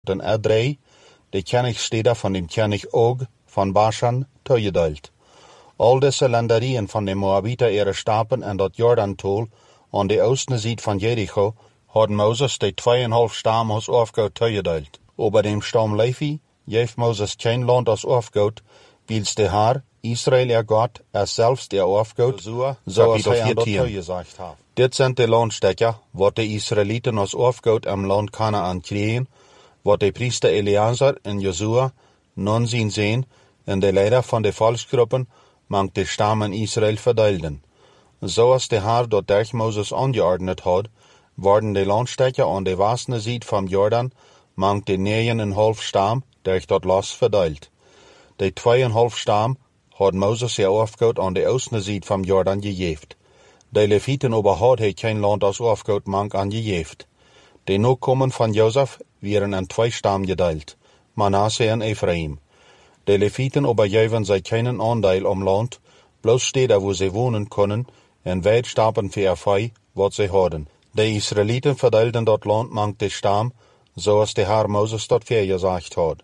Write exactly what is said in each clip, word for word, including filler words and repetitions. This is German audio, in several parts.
den Edrei, de Königsteder von dem König Og von Baschan, toegedeeld. Al deze landerien van de Moabiter ihre Stapen en dat Jordantal aan de oostenzijde van Jericho hadden Moses de tweeënhalf stam als erfgoed toegedeeld. Over dem stam Levi geeft Moses geen land als erfgoed, wils de Haar, Israël er Gott, er selbst der erfgoed, zoals hij aan dat toegezegd heeft. Dit zijn de landstekken, wat de Israëlieten als erfgoed am land Kanaan kregen, wat de priester Eleazar en Josua nun zien zijn, en de leider van de volksgroepen mangt de stammen Israël verdeelden. Zoals de Haar dat durch Moses angeordnet had, worden de landstekken aan de westelijke zijde van Jordan mangt de negenenhalf stam durch dat los verdeeld. De tweeënhalf stam had Moses er erfgoed aan de oostelijke zijde van Jordan gegeven. De Levieten aber had hij geen land als erfgoed mank aan gegeven. De nakomen van Jozef werden in twee stam gedeeld, Manasse en Ephraim. De Levieten aber geven zij keinen aandeel om land, bloos steden wo ze wonen kunnen, en wijd stappen voor vee, wat ze hadden. De Israëlieten verdeelden dat land mank de stam, zoals de Haar Moses dat voorgezegd had.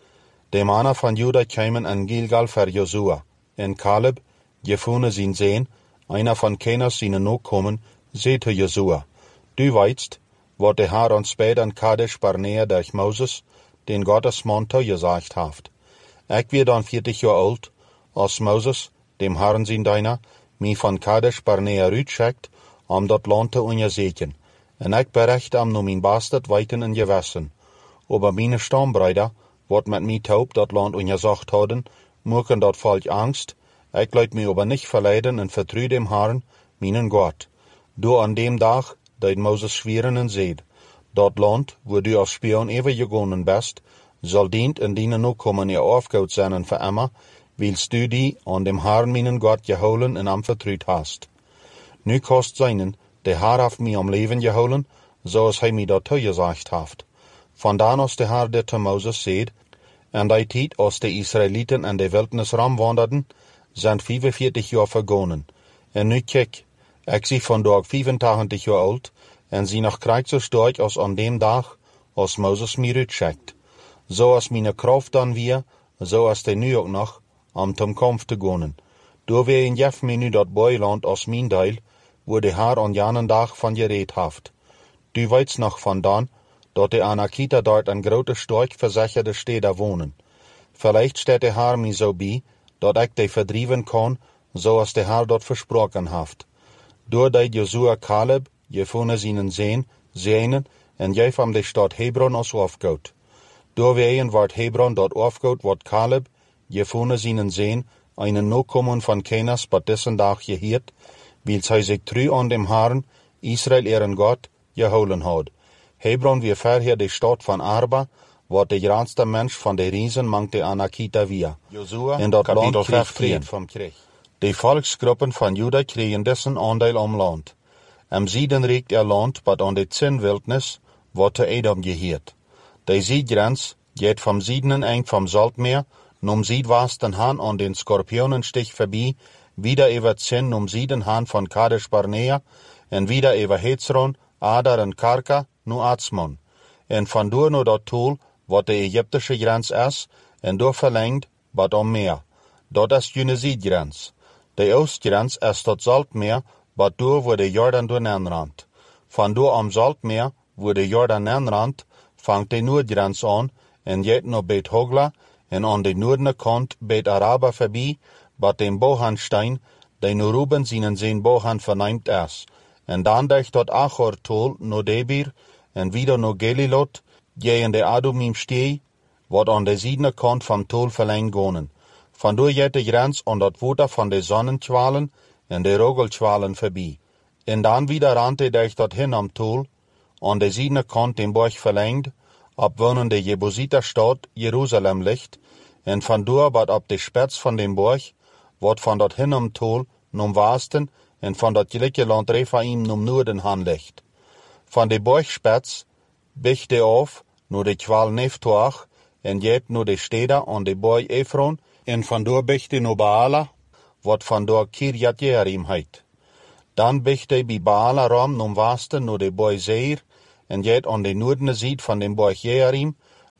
De mannen van Juda kwamen in Gilgal voor Josua, en Caleb, Jefune zijn zoon, einer van Kenas zijn nakomen, zei te Josua, du weißt, wat de Haar ons spät in Kadesh Barnea durch Moses, den Gottesmann toegezegd heeft. Ik weer dan veertig jaar oud, als Moses, dem Herrn zijn Diener, mij van Kadesh Barnea uitschickt, om dat land te onderzoeken. En ik bericht am nu mijn bastard weiten in gewessen. Aber meine Stammbruder, wat met mij taub dat land onderzocht hadden, moeken dat volk angst, ik laat mij aber nicht verleiden en vertrue dem Herrn, meinen Gott. Du an dem Tag, dat Moses schweren en zeid, dat land, wo du als Spion overgegangen bist, zal dient in dienen nakomen je erfgoed zijn voor immer, wils du die an dem Herrn meinen Gott geholen en am vertruut hast. Nu kost seinen, de Herr heeft mij om leven geholen, zoals hij mij dat toegezegd heeft. Vandaan als de Herr dit te Moses zeid, en die tijd als de Israëlieten in de wildernis ramwanderden, zijn vijfenveertig jaar vergonnen. En nu kijk, ik zie vandaag vijfentachtig jaar oud, en zie nog krijg zo sterk als aan dem dag, als Moses mij uitschickt. Zoals mijn kracht dan weer, zoals de nu ook nog, om zum Kampf te gaan. Door weer in jef mij nu dat Boiland als mijn deel, wo de Haar aan jenen dag van gereed heeft. Du weißt nog vandaan, dat de Anakita dort een grote sterk verzekerde steden wonen. Vielleicht steht de Haar mij zo bij, dat ik de verdrieven kan, zoals de Haar dat versproken heeft. Door de Josua Caleb, Jefune zijn zoon, zeenen, en geef hem de stad Hebron als erfgoed. Door ween wordt Hebron dat erfgoed wat Caleb, Jefune zijn zoon, einen nakomen van Kenas bat dessen dag geheerd, wils hij zich trouw aan dem Herrn, Israël ihren Gott, geholen had. Hebron weer verher de stad van Arba, wat de grootste mens van de Riesen mank de Anakita weer. Josua, en dat land kreeg vrede van kreeg. De volksgroepen van Juda kregen dessen aandeel om land. Am Zieden reikt er land, wat aan de Zinwildnis, wat te Edom geheerd. De Ziedgrens geht vom Siedenen eng vom Saltmeer, num Südwesten han an den Skorpionenstich vorbei, wieder über Zinn num Sieden han von Kadesh Barnea, en wieder über Hezron, Adar en Karka, nu Atzmon. En van door no dat Tool, wat de Ägyptische Grenz is, en door verlengd, wat om Meer. Dat is jene Südgrenz. De Oostgrenz is dat Saltmeer, wat door wo de Jordan door nenrand. Van door am Saltmeer, wo de Jordan nenrand, fangt de Noordgrens aan, en jet no Beit Hogla, en aan de noordene kant Beit Araba voorbij, wat den Bohanstein, de no Ruben zijn zijn Bohan verneimt is. En dan durch dat Achor-Tol no Debir, en wieder no Gelilot, gehen de Adumim stee, wat aan de ziedene kant vom Tol verlengd gonen. Van door jet de grens aan dat water van de Sonnenschwalen en de Rogelschwalen voorbij. En dan wieder rante durch dat hin am Tol, aan de ziedene kant den Borg verlengd, ab wonen de Jebusiterstad Jerusalem ligt, en van door wat op de spets van den Borg, wat van dat hin am Tol num Westen, en van dat gelijke land Rephaim num Noorden han ligt. Van de Borgspets bicht de af, no de kwal Neftoach, en jet no de steden aan de Borg Ephron, en van door bicht de no Baala, wat van door Kirjat Jearim heit. Dan bicht de bij Baala ram num Westen no de Borg Seir, en jet aan de noordene zied van den Borg Jearim,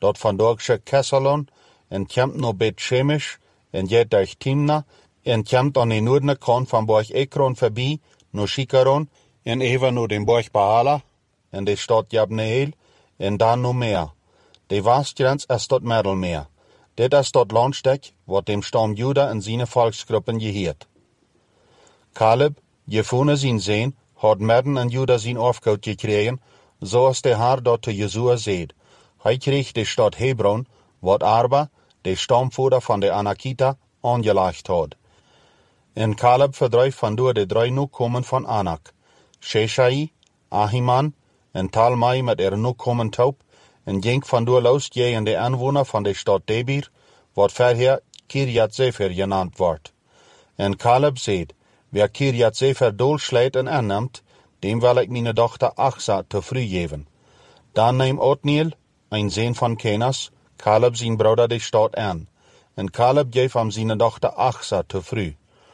dort van Dorksche Kesselon, en kjemt no Bet Shemesh, en jet durch Timna, en kjemt aan de noordelijke kant van Borg Ekron voorbij, no Shikaron, en even no den Borg Baala, en de stad Jabneel, en dan no meer. De Westgrens is tot Middelmeer. Dit is tot Landstek, wat dem Stamm Juda en zijn volksgroepen geheert. Caleb, Jefune zijn zeen, had Midden en Juda zijn afgoud gekregen, zoals de Heer dat te Jesua zeed. Hij kreeg de stad Hebron, wat Arba, de stamvoerder van de Anakita, aangelegd had. En Caleb verdreef vandoor de drie nukomen van Anak, Sheshai, Ahiman en Talmai met er nukomen taup, en ging vandoor los tegen de aanwoner van de stad Debir, wat verher Kirjat Sefer genannt wordt. En Caleb zeed, wer Kirjat Sefer doolslijt en aanneemt, dem wil ik mijn dochter Achsa te vroeg geven. Dan neem Othniel, een zoon van Kenas, Caleb zijn broeder de stad aan, en Caleb geef hem zijn dochter Achsa te vroeg.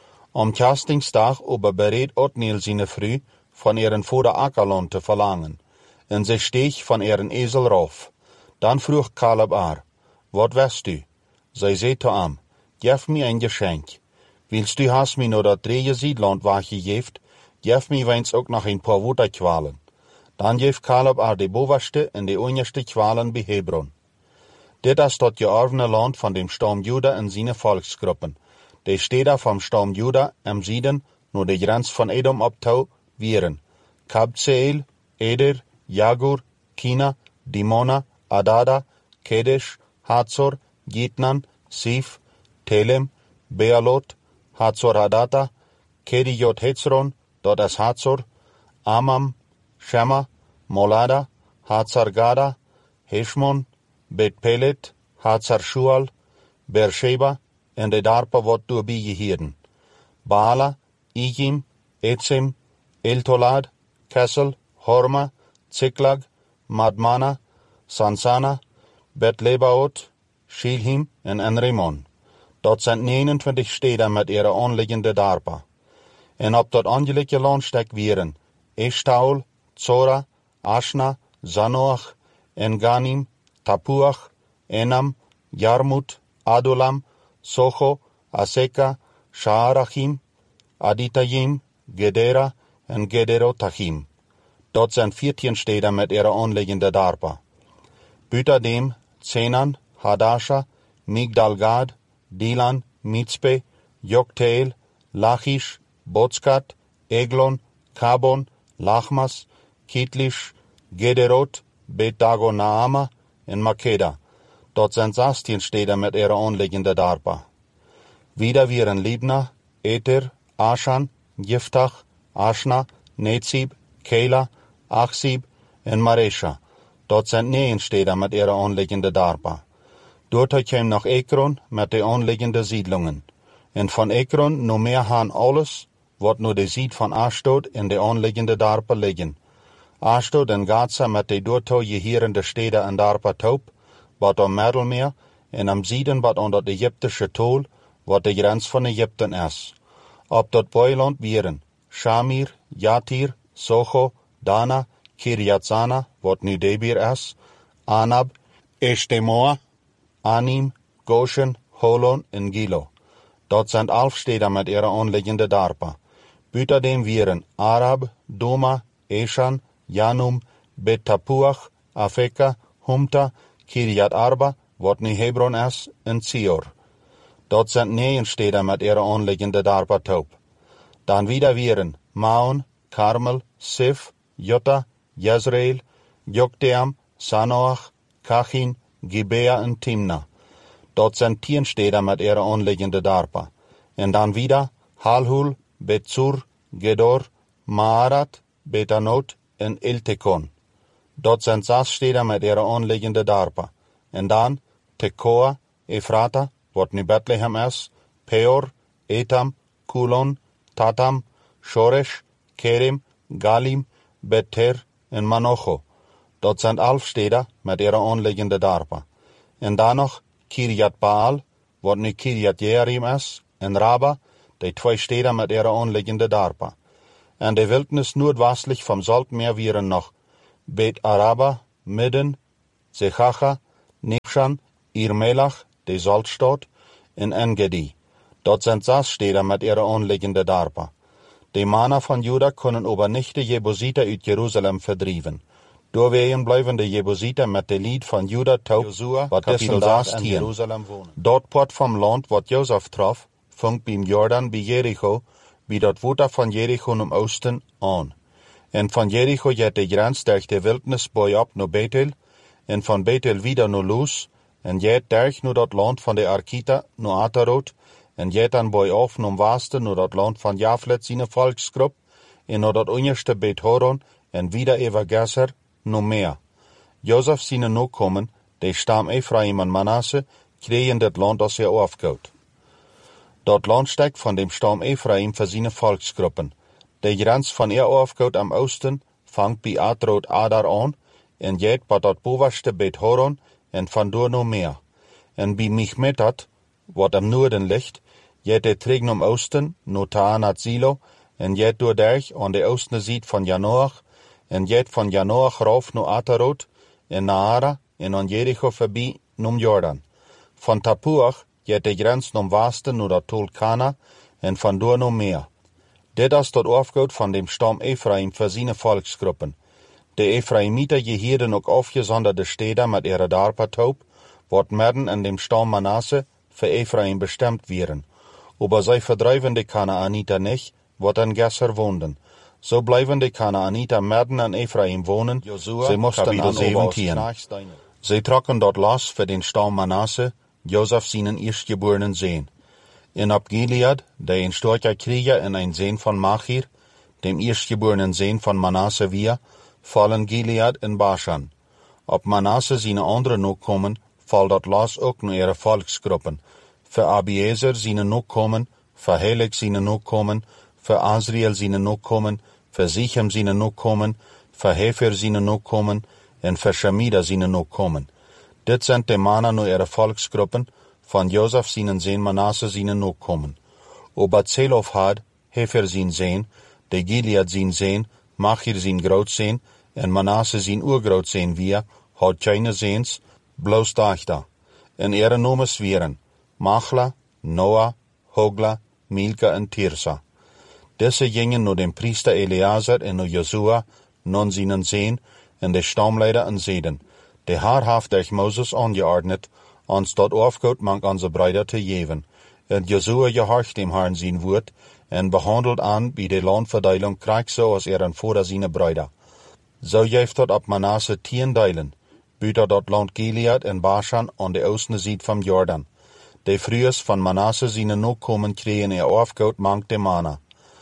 Om Kastingsdag aber bereed Othniel zijn vrouw van ihren vader Ackerland te verlangen, en ze steeg van ihren ezel rauf. Dan vroeg Caleb haar, wat wist u? Zij zei te hem, geef mij een geschenk. Willst du hast mir nur dat dreie Siedland weggegeven, geef mij wens ook nog een paar Wutterkwalen. Dan geef Caleb haar de bovenste en de onderste kwalen bij Hebron. Dit is dat geërfene land van dem Stamm Juda en zijn volksgroepen. De steden van Stamm Juda am Süden nur de grens van Edom optouw wieren. Kabzeel, Eder, Jagur, Kina, Dimona, Adada, Kedesh, Hatzor, Gitnan, Sif, Telem, Bealot, Hatzor Hadata, Kedijot Hetzron, dat is Hatzor, Amam, Shema, Molada, Hatzar Gada, Heshmon, Bet Pelet, Hatzar Shual, Beersheba, en de darpa wat doorbij gehieden. Baala, Ijim, Etzim, Eltolad, Kessel, Horma, Ziklag, Madmana, Sansana, Bet-Lebaot, Shilhim en Enrimon. Dat zijn negenentwintig steden met ihre aanliggende darpa. En op dat angelijke landstek wieren Eshtaol, Zora, Ashna, Zanoach, Enganim, Tapuach, Enam, Jarmut, Adulam, Socho, Aseka, Shaarachim, Aditayim, Gedera en Gederotachim. Dat zijn veertien steden met ihre aanliggende darpa. Buitendem Zenan, Hadasha, Migdalgad, Dilan, Mitzpe, Joktheel, Lachish, Botskat, Eglon, Kabon, Lachmas, Kitlish, Gederot, Bet-Dagonaama en Makeda. Dat zijn zestien steden met ihre aanliggende darpa. Wieder wieren Libna, Eter, Ashan, Jiftach, Ashna, Nezib, Kela, Achsib en Maresha. Dat zijn negen steden met ihre aanliggende darpa. Dort kwam nog Ekron met de aanliggende siedlungen. En van Ekron no meer haan alles, wat nu de zied van Ashdod en de aanliggende darpa liggen. Ashdod en Gaza met de dorto gehierende steden en darpa taup, wat am Middelmeer, en am Zieden wat aan dat Egyptische tol, wat de grens van Egypten is. Op dat builand wieren Shamir, Jatir, Socho, Dana, Kirjatzana, wat nu Debir is, Anab, Eshtemoa, Anim, Goshen, Holon en Gilo. Dat zijn elf steden met ihre aanliggende darpa. Buitendem wieren Arab, Doma, Eshan, Janum, Bet-Tapuach, Afeka, Humta, Kirjat Arba, wat nu Hebron is, en Zior. Dat zijn negen steden met ihre aanliggende darpa taup. Dan wieder wieren Maon, Carmel, Sif, Jotta, Jezreel, Jokdeam, Sanoach, Kachin, Gibea en Timna. Dat zijn tien steden met ihre aanliggende darpa. En dan wieder Halhul, Betzur, Gedor, Maarat, Betanot en Eltekon. Dat zijn zes steden met ihre aanliggende darpa. En dan Tekoa, Efrata, wat nu Bethlehem is, Peor, Etam, Kulon, Tatam, Shoresh, Kerim, Galim, Bether en Manocho. Dat zijn elf steden met ihre aanliggende darpa. En dan nog Kirjat Baal, wat nu Kirjat Jearim is, en Raba, de twee steden met ihre aanliggende darpa. En de wildnis noordwestlich vom Saltmeer wieren nog Bet Araba, Midden, Zechacha, Nibshan, Irmelach, de Salzstadt, en Engedi. Dort sind zes steden met ihre aanliggende dorpen. De mannen van Juda kunnen aber nicht de Jebusiter uit Jeruzalem verdrieven. Doorwegen blijven de Jebusiter met de lied van Juda taub, wat dessen daast in Jeruzalem wonen. Dort port vom land wat Josef traf, funkt beim Jordan bij Jericho, bij dat water van Jericho im Osten aan. En van Jericho jet de grens durch de wildnis boy op naar Bethel, en van Bethel wieder naar Luz, en jet durch naar dat land van de Arkita, naar Atarot, en jet dan boy af naar Westen, naar dat land van Jaflet zijn volksgroep, en naar dat onderste Beth Horon, en wieder over Gesser, naar Meer. Josef zijn nakomen, de stam Ephraim en Manasse, kregen dat land als er afgoot. Dat land steckt van dem stam Ephraim für seine Volksgruppen. De grens van er afgoot am Osten, fangt bij Atrot Adar aan, en jet bij dat bovenste Beth Horon, en vandoor naar Meer. En bij Michmetat, wat am Noorden ligt, jet de terug naar Osten, naar Taanat Silo, en jet doorderg aan de oostenzijde van Janoach, en jet van Janoach rauf naar Atarot, en Naara, en aan Jericho voorbij naar Jordan. Van Tapuach jet de grens naar Westen naar dat Tol Kana, en vandoor naar Meer. Dit is dat afgoot van dem stam Ephraim für seine Volksgruppen. De Ephraimiter gehierden ook afgezonderde steden met ihre Darpataub, wat midden in dem stam Manasse für Ephraim bestimmt wären. Aber zij verdrijven de Kanaaniter nicht, wat in Gesser woonden. So blijven de Kanaaniter midden in Ephraim wohnen, zij moesten aan zeventien. Zij trokken dort los für den stam Manasse, Josef seinen erstgeborenen Sohn. In ab Gilead, der ein starker Krieger in ein Sohn von Machir, dem erstgeborenen Sohn von Manasse wir, fallen Gilead in Baschan. Ob Manasse seine andere Nachkommen, fall dort los auch nur ihre Volksgruppen. Für Abiezer seine Nachkommen, für Helek seine Nachkommen, für Asriel seine Nachkommen, für Sichem seine Nachkommen, für Hefer seine Nachkommen, und für Shemida seine Nachkommen. Dit sind de Männer nur ihre Volksgruppen, von Josef seinen Sohn Manasse seinen Nachkommen. Aber Zelof had, Hefer sein Sohn, de Gilead sein Sohn, Machir sein Grootsohn, en Manasse sein Urgrootsohn wir, had keine Sohns, bloß Dachter. En ihre Namen wären Machla, Noah, Hogla, Milka en Tirsa. Diese gingen nur dem Priester Eleazar en nur Josua, non seinen Sohn, en de Stammleider en Seden. De haar haft durch Moses angeordnet, ons dat afgoot mank onze Brüder te geven. En Josua gehorcht dem Herrn sein Wort, en behandelt an bij de Landverdeilung krijg zo als er een Vater seine Brüder. So geeft dat op Manasse tien deilen, buiten dat land Gilead en Baschan aan de oostenzijde van Jordan. De vrouwers van Manasse seine Nachkommen kregen er afgoot mank de Mana.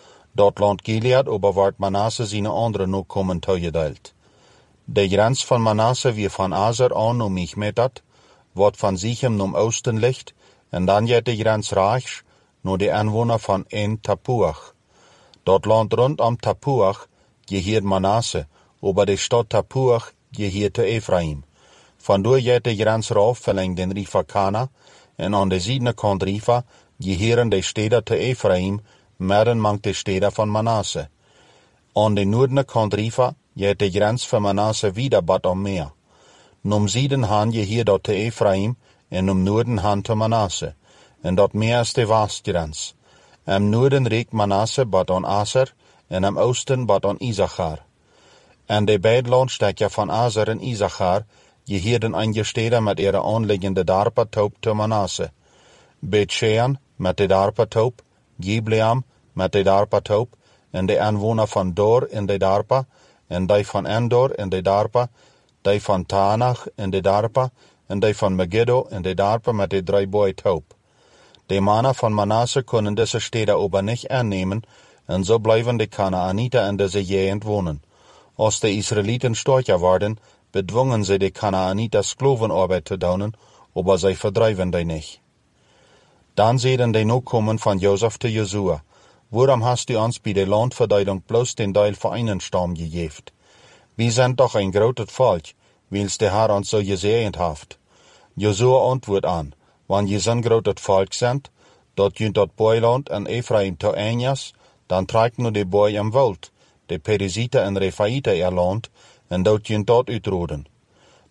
Dat land Gilead aber wordt Manasse seine andere Nachkommen toegedeeld. De grens van Manasse wie van Aser aan naar Michmetat, wat van Sichem naar Osten ligt, en dan jet de grens rechts naar de Anwohner van En Tapuach. Dat land rondom Tapuach geheert Manasse, aber de stad Tapuach geheert te Ephraim. Vandoor jet de grens rauf verlengt den Rifa Kana, en aan de zijdene kant Rifa geheren de steden te Ephraim, midden mank de steden van Manasse. Aan de noordene kant Rifa jet de grens van Manasse wieder bad am Meer. Num Süden han geheert dat te Ephraim, en num Norden han te Manasse, en dat Meer is de Westgrens. Am Norden reikt Manasse bad an Aser, en am Osten bad an Isachar. En de beide landstekken van Aser en Isachar geheerden einige steden met ihre aanliggende Darpataub te Manasse. Bethshean met de Darpataub, Gibleam met de Darpataub, en de aanwoner van Dor in de Darpa, en die van Endor in de Darpa, die van Tanach in de Darpa, en die van Megiddo in de Darpa met de drie boy taub. De mannen van Manasse kunnen deze steden aber nicht aannemen, en zo blijven de Kanaaniter in deze gegend wonen. Als de Israeliten sterker worden, bedwingen sie de Kanaaniter Sklavenarbeit te doen, aber zij verdrijven die nicht. Dan zeiden de Nachkommen van Josef te Josua, waarom hast du ons bij de Landverdeilung bloß den Teil voor einen Stamm gegeven? Wir sind doch ein großes Volk, wils der Herr uns so gesegnet haft. Josua antwoord an, wann je zo'n großes Volk sind, dat jünt dat Boiland en Ephraim to einjas, dan trekt nu de Boi am Wald, de Periziter en Rephaiter ihr Land, en dat jünt dat uitroden.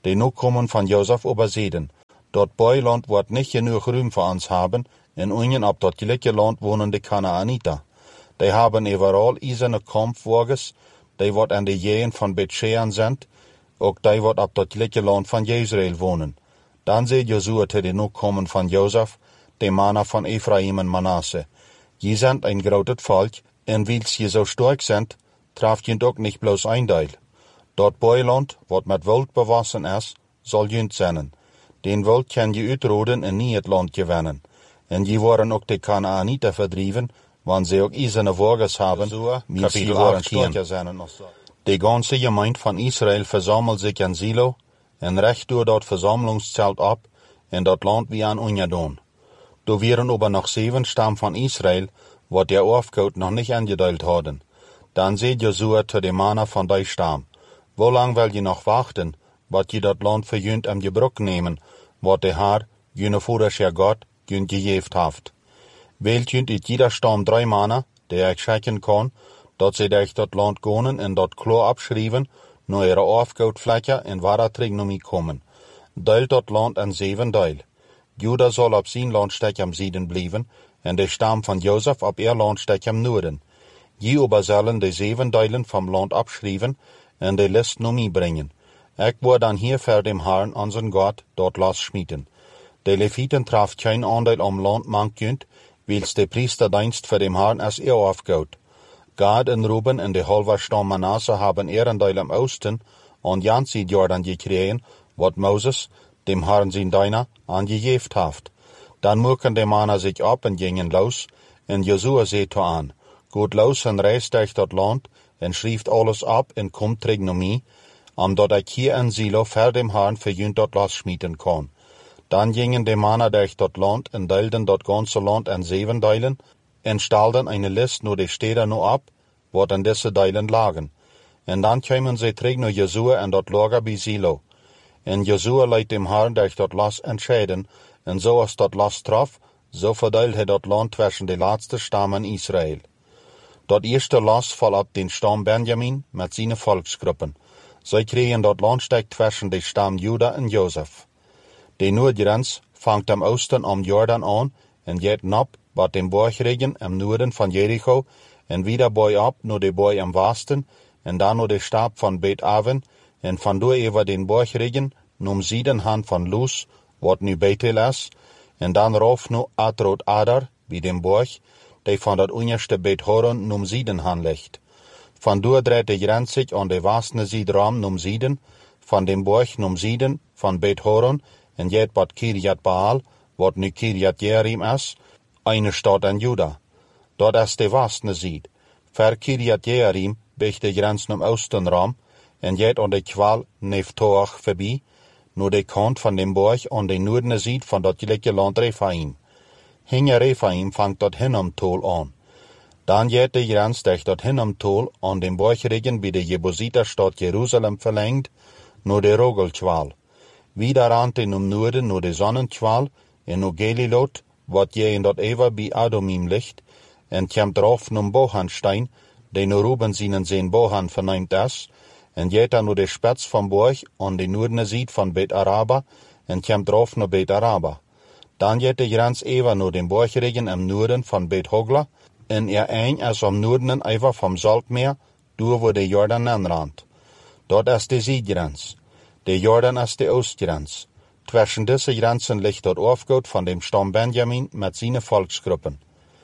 die nu kommen von Josef überseden. Dort Beiland wird nicht genug Ruhm für uns haben, in Unien ab dort gleiche Land wohnen die Kanaaniter. Die haben überall eiserne Kampfwagens, die wird an die Jähen von Bethschean sind, auch die wird ab dort gleiche Land von Israel wohnen. Dann seht Josua zu den nu kommen von Josef, die Männer von Ephraim und Manasse. Je sind ein großes Volk, und weil sie so stark sind, trafft jünd auch nicht bloß ein Teil. Dort Beiland, wat mit Wild bewassen ist, soll jünd sein. Den Wild kann je uitroden en nie het Land gewinnen. En je worden ook de Kanaaniter verdrieven, wann sie auch eiserne Wagens haben, wie sie waren stärker sein. Die ganze Gemeinde von Israel versammelt sich in Silo, en recht door dat Versammlungszelt ab, en dat Land wie an Unjadon. Da wären aber noch sieben Stamm von Israel, wat der Aufgaut noch nicht angeteilt hadden. Dann seht Josua zu dem Männer von dei Stamm. Wo lang will je noch warten, wat je dat Land für jünd am Gebrück nehmen, wat der Herr, jüne Vorherrscher Gott, jünd gejeft haft. Wählt jünd in jeder Stamm drei Männer, der ich schicken kann, dat sie durch dat Land gonen en dat klar abschreiben, nur ihre Aufgautfläche in wahrer Trigonomie kommen. Deilt dat Land an sieben Teil. Juda soll ab sein Landstück am Süden bleiben, en der Stamm von Josef ab ihr Landstück am Norden. Je aber sollen die sieben Teilen vom Land abschreiben en die List nomie bringen. Ich war dann hier für dem Herrn, unseren Gott, dort las schmieden. Die Leviten traf kein Anteil am Land mankjünd, weils der Priesterdienst für dem Herrn als ihr aufgaut. Gad und Ruben und die halbe Stamm Manasse haben ihren Teil am Osten und ganz die Jordan gekriegen, wat Moses, dem Herrn sein Diener, angejeft haft. Dann mucken die Männer sich ab und gingen los, und Josua seht an, geht los und reist durch das Land, und schrieft alles ab und kommt Trigonomie, am dort ich hier in Silo für dem Herrn für jünd dort las schmieden kann. Dann gingen die Männer durch das Land und teilten das ganze Land in sieben Teilen und stellten eine Liste nur die Städte nur ab, wat in diese Teilen lagen. Und dann kamen sie zurück nach Josua und dort Lager bei Silo. Und Josua leitet dem Herrn durch das Las entscheiden, und so als das Las traf, so verteilt er das Land zwischen die letzten Stammen Israel. Das erste Las fall ab den Stamm Benjamin mit seinen Volksgruppen. Sie kriegen das Landstück zwischen den Stamm Juda und Josef. Die Nordgrenze fängt am Osten am Jordan an und geht ab bei dem Bergregen im Norden von Jericho und wieder bei ab nur die Berg am Westen und dann nur der Stab von Bet Aven und von dort über den Bergregen num Süden Hand von Luz, wat nu Bethel ist, und dann rauf nu Atrot Adar, wie dem Berg, der von dat unterste Bet Horon num Süden Hand liegt. Von dort dreht die Grenze sich an der westlichen Südraum num Süden, von dem Berg num Süden, von Bet Horon, und jet bat Kirjat Baal, wat nu Kirjat Jearim ist, eine Stadt in Juda. Dort ist der westliche Süd. Für Kirjat Jearim biegt die Grenze num Ostenraum, und jet an der Qual Neftoach vorbei, nur der Kant von dem Berg an den Norden Süd von dat gleiche Land Rephaim. Hinge Rephaim fängt dort hin am Tol an. Dann jet die Grenze durch dort hin am Tol an dem Bergregen bei der Jebusiterstadt Jerusalem verlängert, nur der Rogelqual. Wieder rannte um Norden nur der Sonnenqual, in nur Gelilot, wat je in dort Ewa bei Adomim liegt, en kämt drauf num Bohanstein, den nur Ruben seinen Seen Bohan verneimt ist, en jet dann nur der Spitz vom Berg an den Norden sieht von Bet Araba, en kämt drauf nur Bet Araba. Dann jet die Grenze Ewa nur den Bergregen im Norden von Bet Hogla, en er ein als am Norden Ewa vom Saltmeer, durch wo der Jordan anrannt. Dort ist die Südgrenze. Der Jordan ist die Ostgrenze. Zwischen diese Grenzen liegt dort Aufgaut von dem Stamm Benjamin mit seinen Volksgruppen.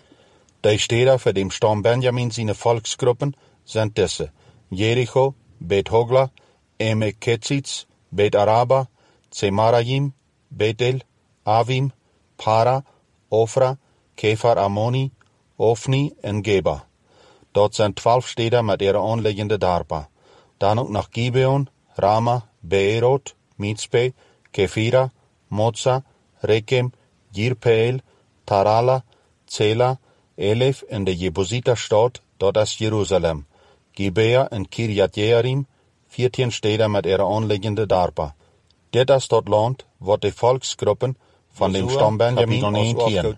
Die Städte für den Stamm Benjamin seine Volksgruppen sind diese: Jericho, Bet Hogla, Emek Ketzitz, Bet Araba, Zemarayim, Bethel, Avim, Para, Ofra, Kephar Ammoni, Ofni und Geba. Dort sind zwölf Städte mit ihren anliegenden Dörfern. Dann auch nach Gibeon, Rama, Beerot, Mitzpe, Kephira, Moza, Rekem, Jirpeel, Tarala, Zela, Elef in der Jebusiterstadt, dort ist Jerusalem. Gibea und Kirjat Jearim, vierzehn Städte mit ihren anliegenden Dörfern. Das ist dort Land, wo die Volksgruppen von dem Stamm Benjamin ausgeführt.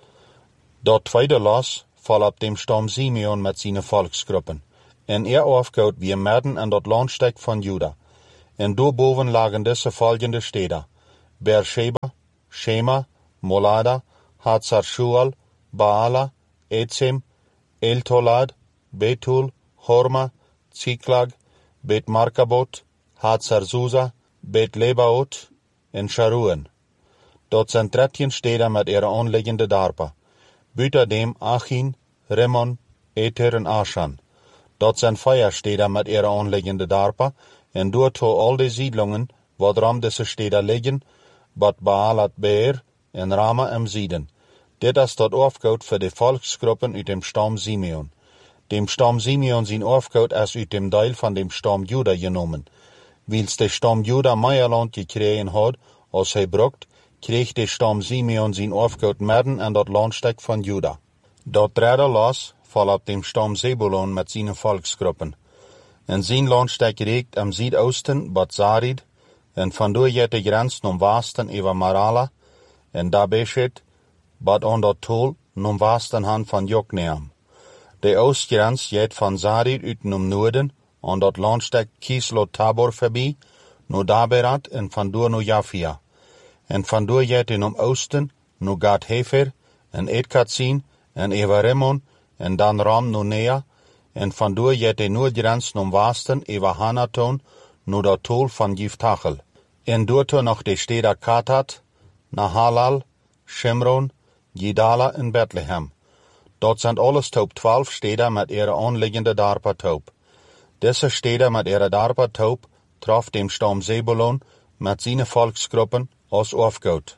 Dort zweite Las fall ab dem Stamm Simeon mit seinen Volksgruppen. En er aufgaut wie Merden an dort Landstück von Juda. En daarboven lagen deze volgende steden: Beersheba, Shema, Molada, Hatzar-Shual, Baala, Etzem, Eltolad, Betul, Horma, Ziklag, Bet-Markabot, Hatzar-Susa, Bet-Lebaot en Sharuhen. Dat zijn dertien steden met ihre aanliggende dorpen. Buitendem Achin, Rimmon, Eter en Ashan. Dat zijn vier steden met ihre aanliggende dorpen, en doortoe al die siedlungen, waarom deze steden liggen, bad Baalat Beer en Rama im Süden. Dit is dat aufgoed voor de volksgruppen uit dem Stamm Simeon. Dem Stamm Simeon zijn aufgoed is uit dem Deel van dem Stamm Juda genomen. Wils de Stamm Juda Meierland gekregen had, als hij brukt, kreeg de Stamm Simeon zijn aufgoed midden in dat landstuk van Juda. Dat derde los val op dem Stamm Zebulon met zijn volksgruppen. En zijn landstuk reikt am Südosten bad Sarid, en vandoor jet de grens nom Westen over Marala, en Dabeshet, bad on dat tol nom Westen han van Jokneam. De oostgrens jet van Sarid uit nom Noorden, on dat landstuk Kislot Tabor voorbij, no Daberat en vandoor no Jafia. En vandoor jet in om Oosten, no Gad Hefer, en Edkatzin, en Eva Rimmon, en dan Ram no Nea, en vandoor jet de noordgrens nom Westen Eva Hanaton, no dat tol van Jiftachel. En doorto nog de steden Katat, Nahalal, Shimron, Jidala en Bethlehem. Dat zijn alles top twaalf steden met ihre aanliggende dorpen top. Deze steden met ihre dorpen top trof dem Stamm Zebulon met zijn volksgruppen als aufgoed.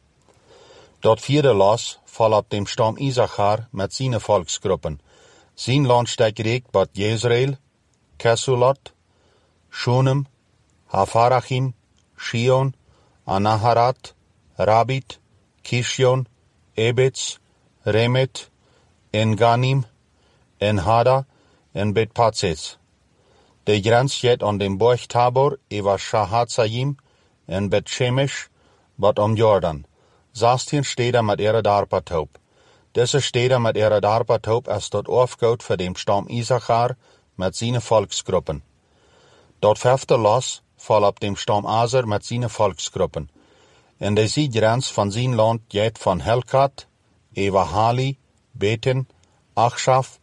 Dat vierde los val op dem Stamm Issachar met zijn volksgruppen. Zijn landstuk reikt bad Jezreel, Kesulot, Shunem, Hafarachim, Shion, Anaharat, Rabit, Kishion, Ebetz, Remet, En-Ganim, En-Hada en Bet-Patzes. De grens jet aan dem Berg Tabor over Shahatzayim en Bet-Shemesh, bad om Jordan. zestien steden met ihre dorpen top. Deze steden met ihre dorpen top is tot aufgoed voor dem Stamm Issachar met zijn volksgruppen. Dat vijfde los val op dem Stamm Aser met zijn volksgruppen. En de zijdgrens van zijn land jet van Helkat, Eva Hali, Beten, Achshaf,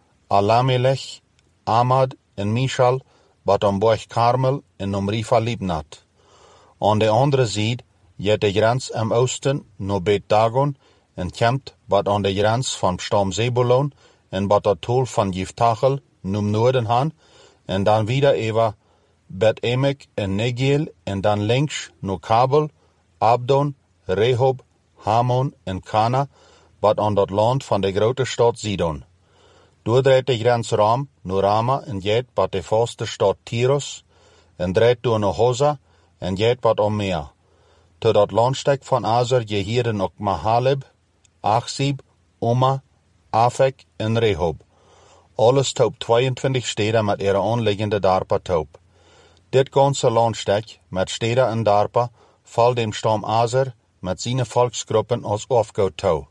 Alamelech, Amad en Mishal, bad om Berg Karmel en om Rifa Libnat. Aan de andere zijde jet de grens im oosten no Bet Dagon en komt bad aan de grens van Stamm Zebulon en bad dat tol van Jiftachel num noorden han en dan wieder over Bet Emek en Negiel en dan links no Kabel, Abdon, Rehob, Hamon en Kana, bad aan dat land van de grote stad Sidon. Doordreed de grens Ram, no Rama en jet bad de vaste stad Tyros, en dreed door no Hosa en jet bad om Mea. Tot dat landstuk van Aser je hierden ook Mahaleb, Achsib, Oma, Afek en Rehob. Alles top tweeëntwintig steden met ihre aanliggende dorpen top. Dit ganze landstuk met steden en dorpen valt dem Stamm Aser met zijn volksgruppen als aufgoed toe.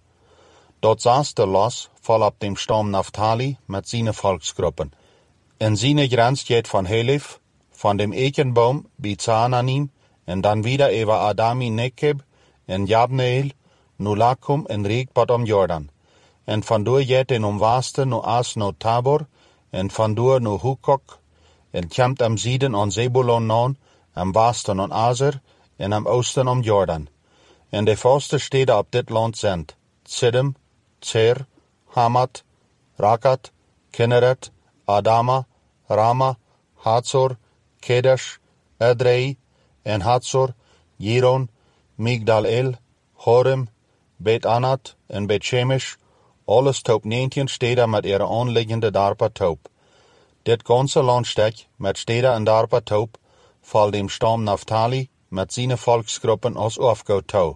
Dat zesde los valt op dem Stamm Naphtali met zijn volksgruppen. En zijn grens jet van Helif, van dem Ekenboom bij Zaananim, en dan wieder over Adami Nekeb en Jabneel, Nulakum en Reekbad om Jordan. En vandoor jet in om Westen no As no Tabor, en vandoor no Hukok, en komt am Süden aan Zebulon non, am Westen aan Aser, en am Oosten om Jordan. En de vaste steden op dit land zijn Tsidem, Tser, Hamat, Rakat, Kinneret, Adama, Rama, Hatzor, Kedesh, Edrei, en Hatzor, Jiron, Migdal-El, Horem, Bet-Anat en Bet-Shemesh, alles top negentien steden met ihre aanliggende dorpen top. Dit ganze landstuk met steden en dorpen top valt dem Stamm Naphtali met zijn volksgruppen als aufgoed toe.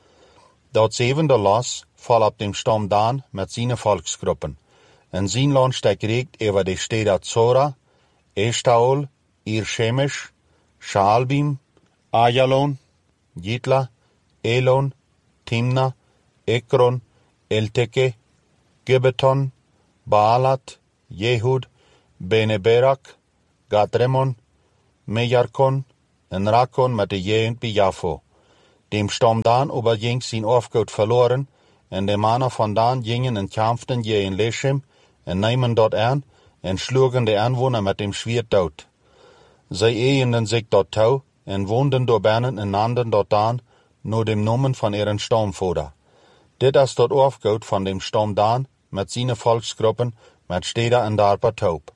Dat zevende los valt op dem Stamm Dan met zijn volksgruppen. En zijn landstuk reikt over de steden Zora, Eshtaol, Ir-Shemesh, Shaalbim, Ayalon, Jitla, Elon, Timna, Ekron, Elteke, Gibbeton, Baalat, Jehud, Bene Berak, Gadremon, Mejarkon, en Rakon met de jegend bij Jaffo. Dem Stam Dan aber ging sein Aufgut verloren, en de mannen van Dan gingen en kämpften je in Lechem, en nahmen dort an, en schlugen de Anwohner mit dem Schwert dood. Zij ehenden sich dort tau, en woonden door binnen en nannten dort Dan, nur dem Namen von ihren Stammvater. Dit is dort Aufgut von dem Stamm Dan, mit seine Volksgruppen, mit Städter en Darper taub.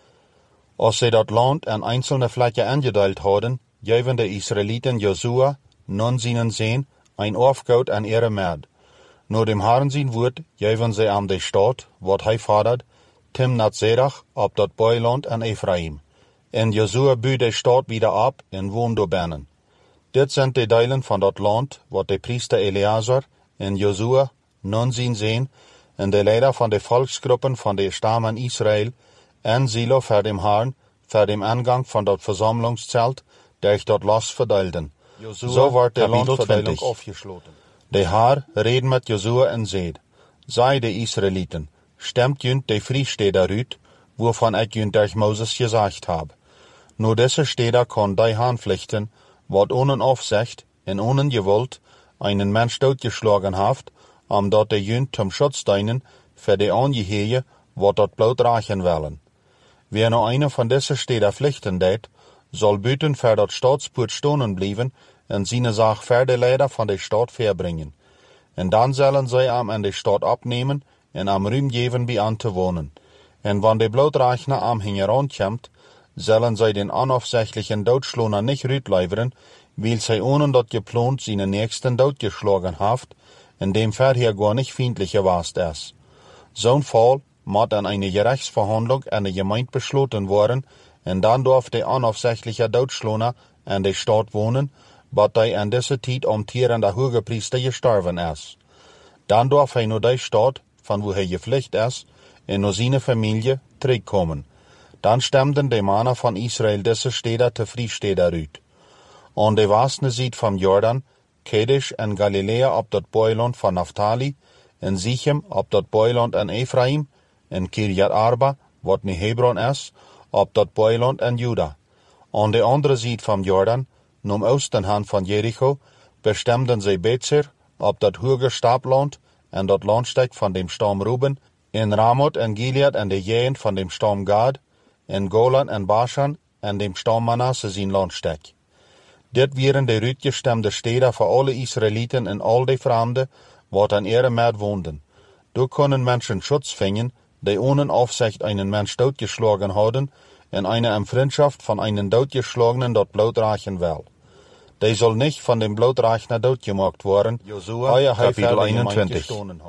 Als sie dort Land an einzelne Flächen angeteilt hadden, gaven de Israeliten Josua, nun seinen Sehen, ein Aufgut an ihre Merd. Nur dem Herrn sein Wort gaven sie an de Stadt, wat hij fordert, Timnat Serach, ob dort Beuland an Ephraim. En Josua büht de Stadt wieder ab en wohnt do binnen. Dit sind de Deilen van dat Land, wat de Priester Eleazar en Josua, nun zijn Sehen, en de Leider van de Volksgruppen van de Stammen Israel, en Silo voor dem Herrn, voor dem Angang van dat Versammlungszelt, der ich dort los verdeilten. So wordt de Landverdeilung aufgeschloten. De Herr reden mit Josua en zeid, sei de Israeliten, stemmt jünt de Friesteder uit, wovon ich jünt durch Moses gesagt hab. Nur diese Städter kon die Herrn pflichten, wat ohne Aufsicht en ohne Gewalt einen Mensch totgeschlagen haft, am dort de jünt zum Schutz dienen, für de Angehörige, wat dort bloot rachen wollen. Wer noch eine von diese Städter pflichten det, soll büten für dat Staatspoort stonen bleiben en seine Sach für de Leider von der Stadt verbringen. En dann sollen sie am an de Stadt abnehmen en am Rühm geben bei an te wohnen. En wann de Blautrachner am hingerankommt, sollen sie den unaufsichtlichen Doodschloner nicht rütleiveren, weil sie ohne dort geplant seine Nächsten doodgeschlagen haft, in dem vorher gar nicht feindliche warst es. So'n Fall moet an eine Gerichtsverhandlung an der Gemeinde beschlossen worden, en dann darf der unaufsichtliche Doodschloner an der Stadt wohnen, bat hij an deze tijd amtierender Hogepriester gestorben is. Dan darf hij naar die Stadt, van wo hij gevlucht is, en naar zijn familie terugkomen. Dan stemden de mannen van Israël deze steden te Friesteder uit. Aan de westelijke zijde van Jordan, Kedesh en Galilea op dat Beuland van Naphtali, en Sichem op dat Beuland en Ephraim, en Kirjat Arba, wat nu Hebron is, op dat Beuland en Juda. Aan de andere zijde van Jordan, nom Oostenhand van Jericho, bestemden zij Bezer, op dat hoge Stabland, en dat landstek van dem Stam Ruben, in Ramoth en Gilead en de Jeen van dem Stam Gad, in Golan en Bashan en dem Stam Manasse zijn landstek. Dit waren de uitgestemde steden voor alle Israëlieten en al de Fremden, wat aan ihre Merd woonden. Du können Menschen Schutz vinden, die ohne Aufsicht einen Mensch doodgeschlagen hadden, en eine Empfrindschaft von einem doodgeschlagenen dort bloodrachen will. Die soll nicht von dem Bloodrachner doodgemaakt worden, Josua, Kapitel einundzwanzig.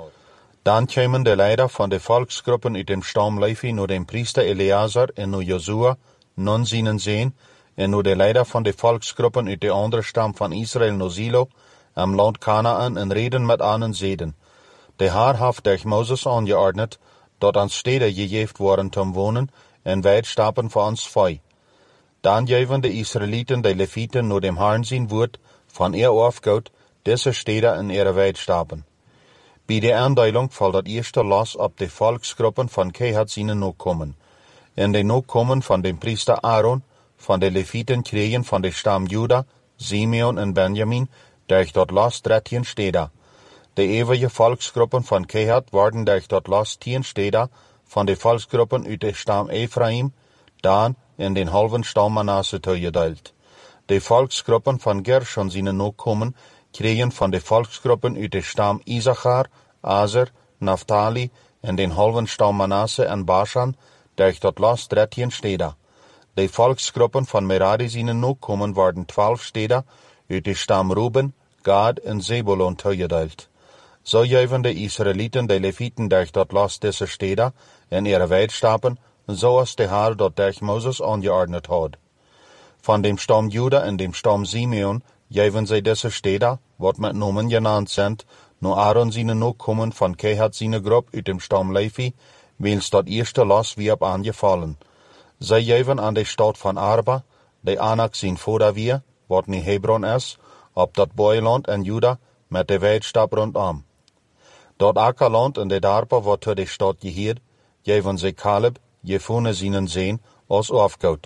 Dann kämen de Leider von de Volksgruppen uit dem Stamm Levi nur dem Priester Eleazar en nur Josua, nun seinen Sehen, en nur de Leider von de Volksgruppen uit de andere Stamm von Israel nur Silo, am Land Kanaan en reden mit allen Zeden. De Herr haft durch Moses angeordnet, dort ans Städte gegeft worden zum Wohnen, en Weidstappen voor ons fei. Dan geven de Israëlieten de Leviten nur dem Herrn zijn woord, van ihr Aufgut, diese Städte in ihre Weidstappen. Bij de aandeling valt dat eerste los op de Volksgruppen van Kehat zijn Nachkommen. En de Nachkommen van dem Priester Aaron, van de Leviten kregen van de Stamm Juda, Simeon en Benjamin, durch dat los dertien Städte. De ewige Volksgruppen van Kehat worden durch dat los tien Städte van de Volksgruppen uit de Stamm Ephraim, Dan en den halben Stamm Manasse toegedeeld. De Volksgruppen van Gershon zijn Nachkommen kregen van de Volksgruppen uit de Stamm Issachar, Aser, Naphtali en den halben Stamm Manasse en Bashan, durch dat los dertien Städte. De Volksgruppen van Merari zijn Nachkommen worden twaalf Städte uit de Stamm Ruben, Gad en Zebulon toegedeeld. So geven de Israëlieten de Leviten durch dat los deze Städte en ihre Weidstappen, zoals de Herr dat durch Moses angeordnet had. Van dem Stamm Juda en dem Stamm Simeon geven zij deze Städte, wat met Nomen genannt sind, nur Aaron seine Nachkommen von Kehat seine Gruppe uit dem Stamm Levi, wils dat eerste los wie op angefallen. Zij geven aan de stad van Arba, de Anak zijn Vater weer, wat nu Hebron is, op dat Beuland en Juda, met de Weidstap rondom. Dat Ackerland en de Darpa wat tot de stad geheerd, geven zij Caleb, Jefune seinen Sehen, als Aufgut.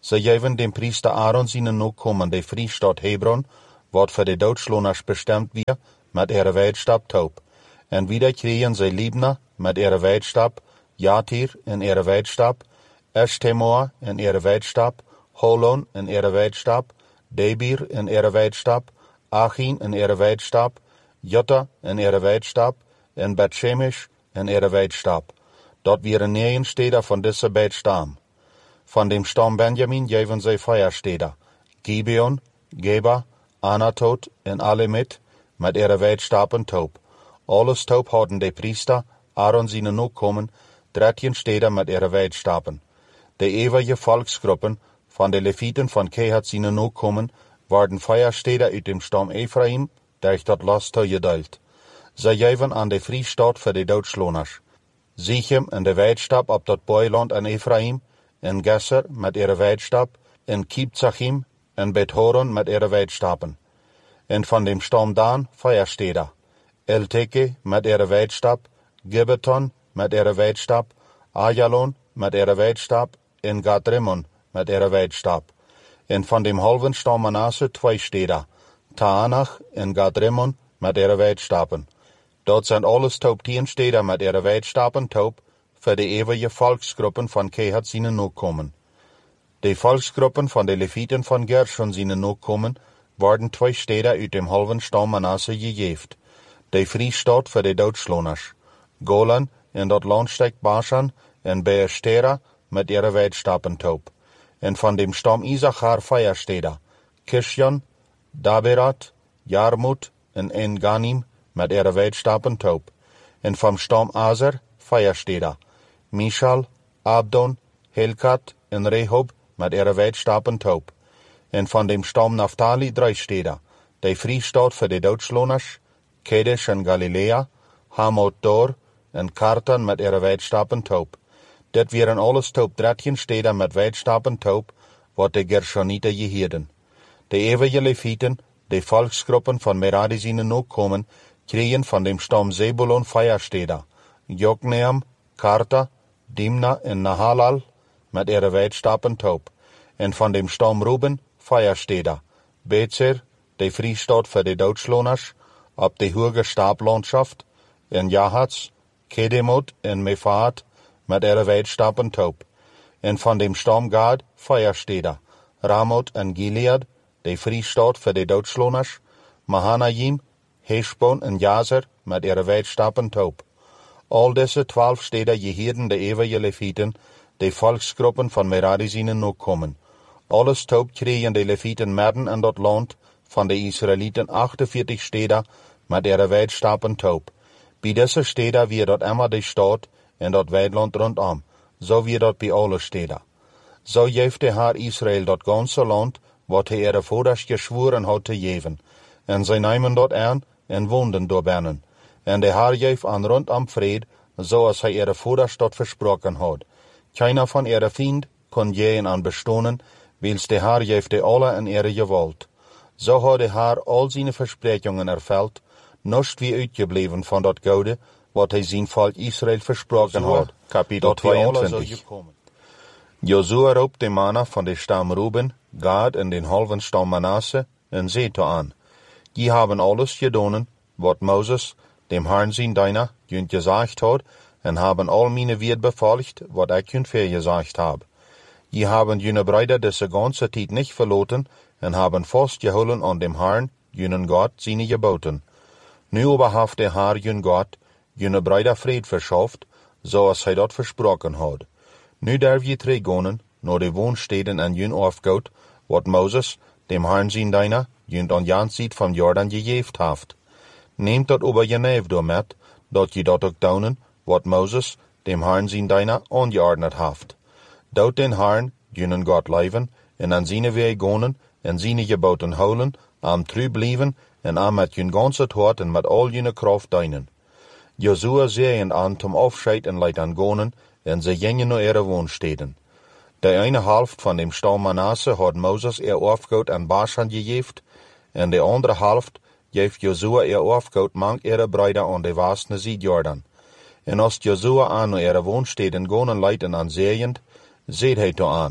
Ze geven dem Priester Aaron seine Nachkommen de Friestadt Hebron, wat für de Doodsloners bestemd wir, met ihre Weltstab taub. En wieder kriegen ze Libna met ihre Weltstab, Jatir in ihre Weltstab, Eshtemoa in ihre Weltstab, Holon in ihre Weltstab, Debir in ihre Weltstab, Achin in ihre Weltstab, Jotta in ihre Weltstab, en Bethshemesh in ihre Weltstab. Dort wären negen Städter von dieser Beitstam. Von dem Stamm Benjamin geven sie Feierstädter, Gibeon, Geba, Anatot en alle mit, mit ihre Weltstaben taub. Alles taub hatten de Priester, Aaron seine Nachkommen, dreizehn Städter mit ihre Weltstaben. De ewige Volksgruppen von de Leviten von Kehat seine Nachkommen waren Feierstädter uit dem Stamm Ephraim, der ich dort Last gedeelt. Sie geven an de Friestadt für de Doodsloners. Sichem in de Weltstab op dat Boiland an Ephraim, in Gesser met ihre Weltstab, in Kibzachim, in Bethoron met ihre Weltstaben. En von dem Stamm Dan Feierstädter. Elteke met ihre Weltstab, Gibbeton met ihre Weltstab, Ajalon met ihre Weltstab, in Gadrimmon met ihre Weltstab. En von dem halben Stamm Manasse zwei Städter, Taanach in Gadrimmon met ihre Weltstaben. Dort sind alles taub tien Städter mit ihre Weltstaben taub, für die ewige Volksgruppen von Kehat seine Nachkommen. Die Volksgruppen von den Leviten von Gershon seine Nachkommen waren zwei Städter uit dem halben Stamm Manasse gegeben. Die Friestadt für die Doodsloners. Golan in dat Landstück Baschan en Beerstera mit ihre Weltstaben taub. En von dem Stamm Isachar Feierstädter, Kishjon, Daberat, Jarmut en En-Ganim mit ihre Weltstaben taub. En vom Stamm Aser Feierstädter, Mishal, Abdon, Helkat en Rehob mit ihre Weltstaben taub. En von dem Stamm Naphtali drei Städter, die Friestadt für die Doodsloners, Kedesh en Galilea, Hamot Dor en Kartan mit ihre Weltstaben taub. Dit wären alles taub dreizehn Städter mit Weltstaben taub, wat de Gershoniter gehierden. De ewige Leviten, de Volksgruppen von Merari seine Nachkommen, kriegen von dem Stamm Zebulon Feierstädter, Jokneam, Karta, Dimna en Nahalal mit ihre Weltstaben taub. En von dem Stamm Ruben Feierstädter, Bezer, de Friestadt für die Doodsloners, op de hoge Stablandschaft, en Jahatz, Kedemot en Mefaat mit ihre Weltstaben taub. En von dem Stamm Gad Feierstädter, Ramoth en Gilead, de Friestadt für die Doodsloners, Mahanaim, Heshbon en Jazer mit ihre Weltstaben taub. All diese zwölf Städter gehierden de ewige Leviten, de Volksgruppen von Merari seine Nachkommen. Alles taub kriegen de Leviten Merden in dat Land, von de Israeliten achtundvierzig Städter mit ihre Weltstaben taub. Bei diese Städter wie dort immer die Stadt in dat Weidland rundum, so wie dort bei alle Städter. So geeft der Herr Israel dat ganze Land, wat hij ihre Voders geschworen hat te geven. En zij nemen dat aan en woonden daarbinnen. En der Herr geeft aan rondom vrede, zoals hij ihre Voders dat versproken had. Keiner von ihre Vriend kon jeen aan bestonen, wils der Herr geeft de alle in ihre gewalt. So hat der Herr all seine Versprechungen erfüllt, nicht wie uitgebleven von dat Goude, wat hij zijn volk Israel versproken had. Kapitel tweeëntwintig. Josua roept de mannen van de stam Ruben, Gad en den halven stam Manasse, en zete aan. Die haben alles gedaan, wat Moses, dem Herrn zijn Diener, jünt gesagt hat, en haben all meine Wert befolgt, wat ik jünt vergesagt hab. Die haben jüne Brüder diese ganze Zeit nicht verloren, en haben festgehalten an dem Herrn, jünen Gott, seine Geboten. Nu aber haft der Herr jün Gott, jüne Brüder Fried verschafft, so als hij dat versproken had. Nu darf je teruggaan naar de woonsteden en jün aufgoed, wat Moses, dem Herrn zijn Diener, jünt an Jan ziet van Jordan gegeven haft. Nehmt dat over je neef door met, dat je dat ook doen, wat Moses, dem Herrn zijn Diener, angeordnet haft. Dout den Herrn, jünen Gott leven, en aan zijn weg gaan, en zijn geboten houden, am trouw blijven, en am met jün ganse hart en met al jüne kracht dienen. Josua zeeën aan tom afscheid en leidt aan gonen, en ze gingen naar ihre woonsteden. De eine Halft van dem stam Manasse had Moses er aufgoed aan Baschan gegeven, en de andere Halft geeft Josua er aufgoed mank ihre Brüder aan de westelijke zijde Jordan. En als Josua aan naar ihre woonsteden gonen leidt en aan zeeënd, zeet hij to aan.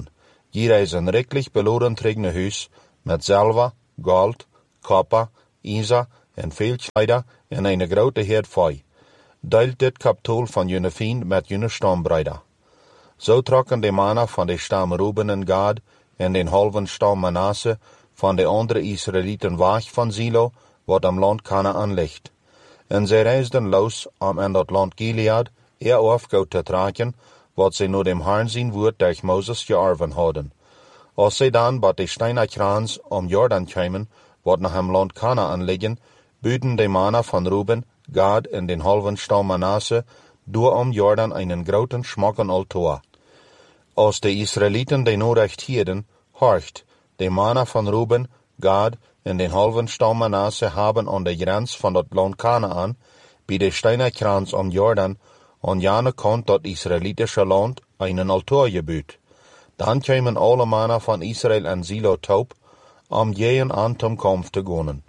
Jeder is een riklich beloden trägende huis, met zilver, gold, kopper, ijzer en veel kleider en een grote herd vee. Deilt dit kapitool van jene vriend met jene stambruider. Zo trokken de mannen van de stam Ruben en Gad en den halven stam Manasse van de andere Israëlieten weg van Silo, wat am land Kanaan ligt. En zij reisden los om in dat land Gilead er aufgoed te trekken, wat zij nur dem Herrn zijn woord durch Moses geërven hadden. Als zij dan bij de steinerkrans om Jordan kwamen, wat nach hem land Kanaan liggen, büden de mannen van Ruben, Gad en den halven stam Manasse door om Jordan einen groten schmakken altor. Als de Israëlieten de norecht hielden, horcht, de mannen van Ruben, Gad en den halven stam Manasse haben aan de grens van dat land Kanaan, bij de steinerkrans om Jordan, aan jene kant dat Israëlitische land, einen altor gebuut. Dan kwamen alle mannen van Israël en Silo taub, om jeen aan tom kampf te gaan.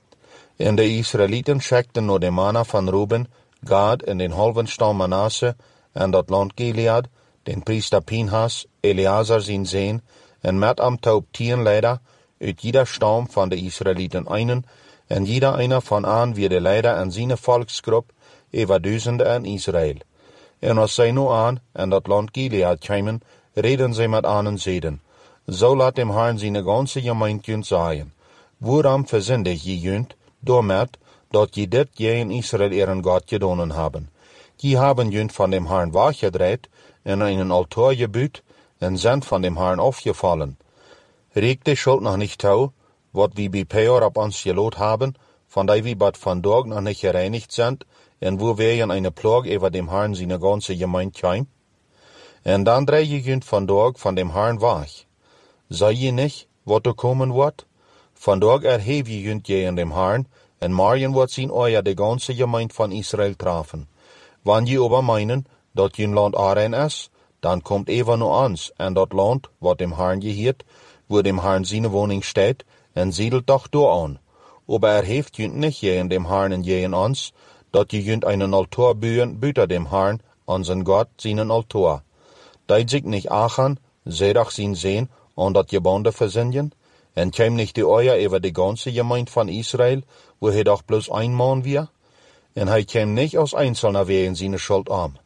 En de Israëlieten schickten naar de mannen van Ruben, Gad en den halven stam Manasse, en dat land Gilead, den priester Pinhas, Eleazar zijn zoon, en met am taub tien leider, uit jeder stam van de Israëlieten einen, en jeder einer van aan wie de leider en zijn volksgroep, over duizenden in Israël. En als zij nu aan, en dat land Gilead kwamen, reden zij met aan en zeiden, zo laat dem Herrn zijn ganze gemeente zeggen, waarom verzendig je junt, doormet, dat je dit je in Israël ihren Gott gedonen haben. Je haben junt van dem Herrn weggedreht, en einen altar gebuut, en sind van dem Herrn aufgefallen. Regt de schuld noch nicht tau, wat wie bij Peor op ons gelot haben, van die wie bad van Dorg noch nicht gereinigt sind, en wo wir in eine Plage über dem Herrn seine ganze Gemeinde kaim? En dan drei je junt van Dorg van dem Herrn weg. Sei je nicht, wat er kommen wird? Van Dorg erheb je junt je in dem Herrn, en morgen wird zien euer de ganze Gemeinde van Israël treffen. Wann je aber meinen, dat je land Arein is, dan kommt even nur ans, en dat land, wat dem Herrn gehiert, wo dem Herrn seine Wohnung steht, en siedelt doch door an. Aber er heeft junt nicht je in dem Herrn en je in ans, dat je junt einen Altar bühen, büter dem Herrn, unseren Gott, seinen Altar. Deit sich nicht achan, seh doch sin sehen, an dat je Bande versinjen, en käm nicht die euer über die ganze Gemeinde von Israel, wo he doch bloß ein Mann wir, en he käm nicht aus einzelner wegen seine Schuld arm.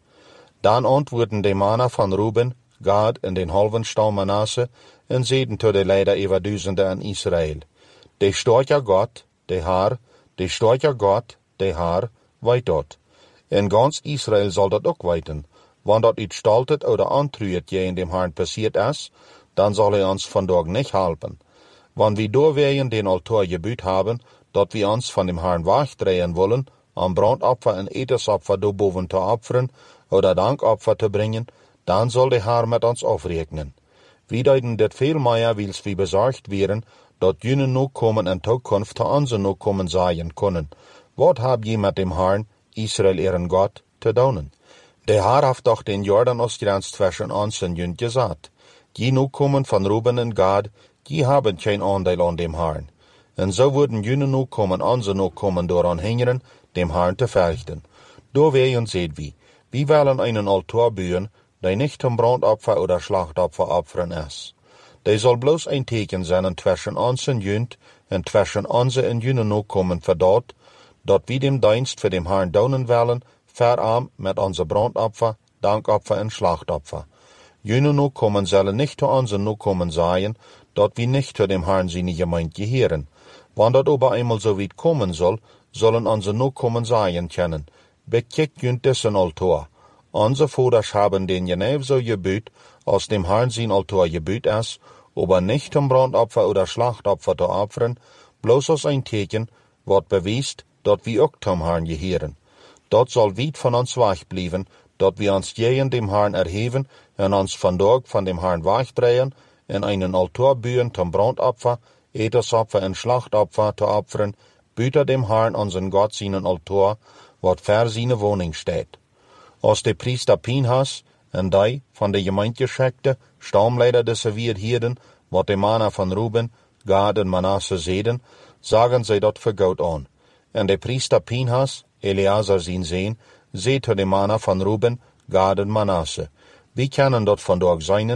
Dan antworten de Mannen von Ruben, Gad en den halven stam Manasse, en zeiden to de leider über duizenden in Israel. De starke Gott, de Herr, de starke Gott, de Herr, weet dat. En ganz Israel zal dat ook weten, want dat iets staltet oder antruert je in dem Herrn passiert is, dan zal hij ons vandaag nicht helpen. Want wie door wij den Altar gebuut haben, dat wir uns von dem Herrn wegdrehen wollen, am Brandopfer en Etersopfer daarboven te opferen, oder Dankopfer te bringen, dan zal de Herr met ons afrekenen. Wie deuten dit veel meer wils wie bezorgd wären, dat jene nu kommen in Toekunft te onze nu kommen sein können. Wat hab je met dem Herrn, Israel ihren Gott, te doen? De Herr heeft doch den Jordan ausgrenzt zwischen ons en jünt gesagt. Die nu kommen von Ruben en Gad, die haben kein Anteil an dem Herrn. En so würden jene nu kommen, onze nu kommen daran hingern, dem Herrn te verrichten. Do wehen seht wie, wie wollen einen Altar bühen, der nicht zum Brandopfer oder Schlachtopfer opfern ist. Der soll bloß ein Teken sein zwischen uns en jünt, en zwischen onze en jene nu kommen verdat, dat wie dem Dienst für dem Herrn donen wollen, verarm mit onze Brandopfer, Dankopfer en Schlachtopfer. Jene nu kommen sollen nicht zu uns nu kommen sein, dat wie nicht zu dem Herrn seine Gemeinde gehören. Wann dat aber einmal so weit kommen soll, sollen onze nu kommen sein können. Bekickt jünt dessen Altar. Onze Vaters haben den genauso gebuut, als dem Herrn sein Altar gebuut ist, aber nicht zum Brandopfer oder Schlachtopfer zu opfern, bloß als ein Teken, wat beweist, dat wir auch zum Herrn gehören. Dat soll weit von uns wegbleiben, dat wir uns je dem Herrn erheben en uns vandaag von dem Herrn wegdrehen, en einen Altar bühen zum Brandopfer, Etersopfer en Schlachtopfer zu opfern, büter dem Herrn unseren Gott seinen Altar, wat ver seine Wohnung steht. Als de priester Pinhas en die van de gemeentegeschäkte Stammleider des Servierhirden, wat de Mannen von Ruben, Gad en Manasse zeden, sagen zij dat für Gott an. En de priester Pinhas, Eleazar zijn zoon, zeet de Mannen von Ruben, Gad en Manasse. Wie kennen dat vandaag zijn,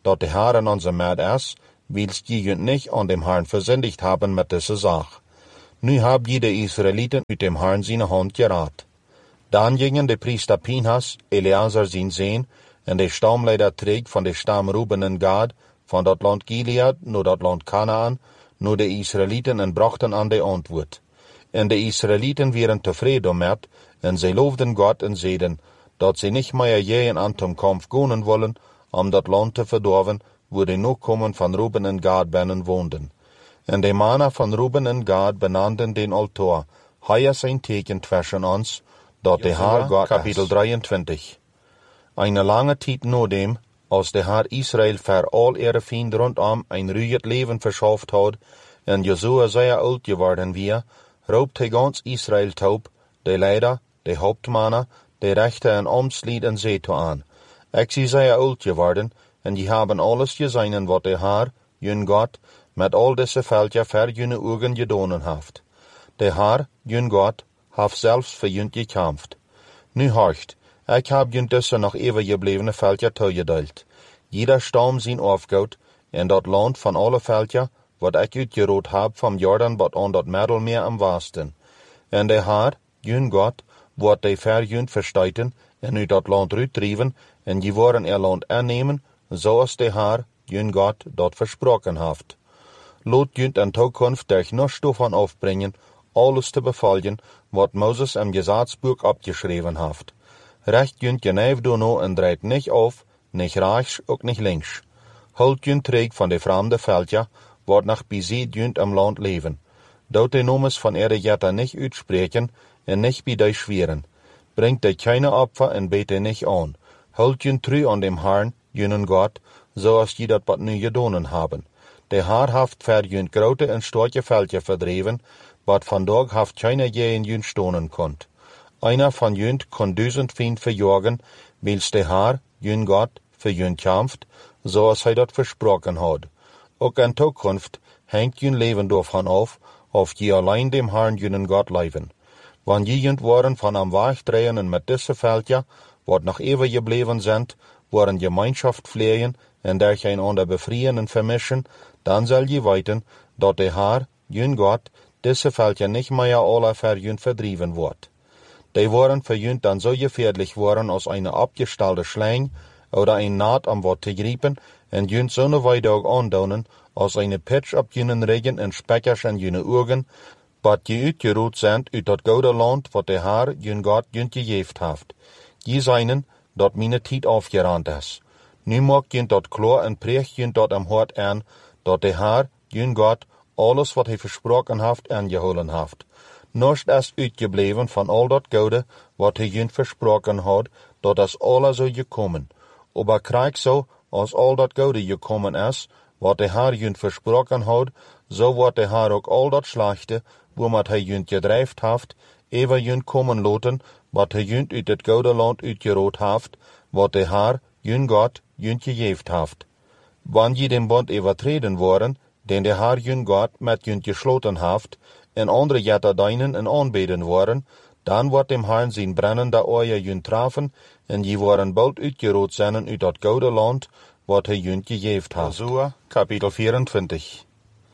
dat de Herr in onze Merd is, wilst je junt nicht an dem Herrn versündigt haben mit dieser Sache. Nu hab je de Israeliten uit dem Herrn seine Hand geraten. Dan gingen de priester Pinhas, Eleazar zijn Sohn, en de stamleider Träg van de stam Ruben en Gad, van dat land Gilead, no dat land Kanaan, no de Israeliten en brachten aan de antwoord. En de Israeliten waren tevreden met, en zij loofden God en zeiden, dat ze niet meer je aan den Kampf gaan wollen, om dat land te verdorven, wo de Nachkommen van Ruben en Gad binnen woonden. En de mannen van Ruben en Gad benannten den altaar, hij is een teken tussen ons, dat de Herr God Kapitel drieëntwintig. Eine lange tijd na dem, als de Herr Israel voor al ihre Feinde rondom een ruhig leven verschafft had, en Josua sehr oud geworden weer, roopt hij ganz Israel taub, de leider, de Hauptmannen, de Rechter en Amtslied en Zeto aan. Ik zie sehr oud geworden, en die hebben alles gezien wat de Herr, jun God, met al deze Völker voor june Augen gedonen heeft. De Herr, jun God, heeft zelfs voor junt gekämpft. Nu horcht, ik heb junt deze nog even geblevene Völker toegedeeld. Jeder stam zijn aufgoed, en dat land van alle Völker, wat ik uitgeroot heb van Jordan wat aan dat Middelmeer am westen. En de Herr, jun God, wordt de ver junt verstuiten, en uit dat land uitdrijven, en die worden er land aannemen, zoals de Herr, jun God, dat versproken heeft. Laat junt in toekomst dich noch davon aufbringen, alles te befolgen, wat Moses im Gesetzbuch abgeschreven heeft. Recht junt genef dono en draait nicht auf, nicht rechts, ook nicht links. Holt junt träg van de vreemde Völker, wat nach bezit junt im Land leven. Dout de nomes van ihre Jetter nicht uitspreken, en nicht bij die schweren. Bringt de keine Opfer en bete nicht an. Holt junt treu an dem Herrn, junen Gott, zoals je dat wat nu gedonen haben. De Herr haft ver junt grote en starke Völker verdreven, wat vandaag haft keiner je in junt stonen kont. Einer van junt kon duizend Feind verjagen, wils de Herr, jun Gott, für junt kämpft, zoals hij dat versproken had. Ook in toekomst hängt jun leven davon auf, of je allein dem Herrn junen Gott leven. Wann je junt waren van am Weg drehen en met diese Völker, wat nog even gebleven sind, waren Gemeinschaft pflegen en durch einander befrieren en vermischen, dann soll je weten, dat de Herr, jun Gott, diese Völker nicht mehr alle für jun verdrieven wordt. Die waren für jun dann so gefährlich worden als eine abgestellte Schlange oder ein Naht am Wort zu griepen en jun so ne Weidog andaunen als eine Pitch ab junen Regen en Speckers en june Augen, wat je uitgeroet sind uit dat goude land wat de Herr, jun Gott, junt gegeeft heeft. Je seinen, dat meine Tijd afgerand is. Nu maakt junt dat klaar en precht junt dat am hart aan, dat de Herr, jun Gott, alles wat hij versproken heeft aangeholen heeft. Niets is uitgebleven van al dat goude wat hij junt versproken had, dat is alle zo gekomen. Aber krijg zo, als al dat goude gekomen is, wat de Herr junt versproken had, zo wordt de Herr ook al dat slechte, waarmee hij junt gedreifd heeft, even junt komen laten, wat hij junt uit het goude land uitgeroot heeft, wat de Herr, jun Gott, junt gegeeft heeft. Wanneer je den bond overtreden worden, den de Herr jun Gott met junt gesloten heeft, en andere jetter deinen en aanbeden worden, dan wordt dem Herrn zijn brennende oor junt treffen, en je worden bald uitgeroot zijn uit dat goude land, wat hij junt gegeeft heeft. Josua, Kapitel vierentwintig.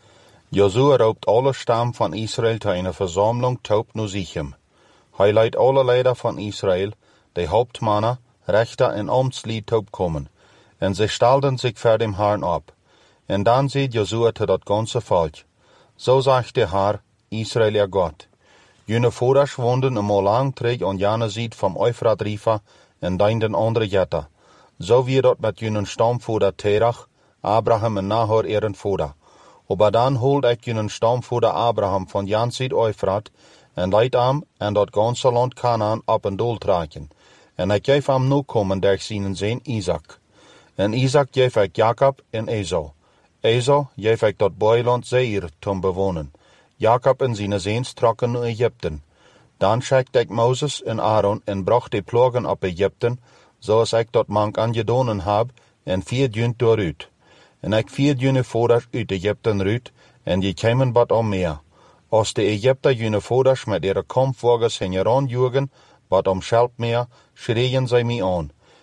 Josua raubt alle Stamm van Israel zu einer Versammlung taub nu Sichem. Hij leidt alle Leider van Israel, de Hauptmannen, Rechter en Amtslied taub kommen, en sie stelden sich vor dem Herrn ab. En dan seht Josua zu dat ganze Volk. So sagt der Herr, Israel ihr Gott. Jene Voders woonden im lang träg an jane Sied vom Euphrat River en deinden andere Jetter. So wie dat met jenen Stammvader Terach, Abraham en Nahor ihren Vater. Aber dann holt ik jenen Stammvader Abraham von jan Sied Euphrat en leidt am en dat ganze land Kanaan op en dol traken. En ik geef am nu komen durch seinen Sohn Isaac. En Isaac geef ik Jacob en Esau. Esau geef ik dat Boiland Seir zum bewonen. Jacob en zijn zoons trokken naar Egypten. Dan schickte ik Moses en Aaron en bracht de plagen op Egypten, zoals ik dat mank aangedonen heb, en vier junt dooruit. En ik vier june voders uit Egypten ruit, en die kwamen wat om meer. Als de Egypter june voders met ihre kampfwagens heen aanjugen, wat om schelp meer, schreien zij mij aan.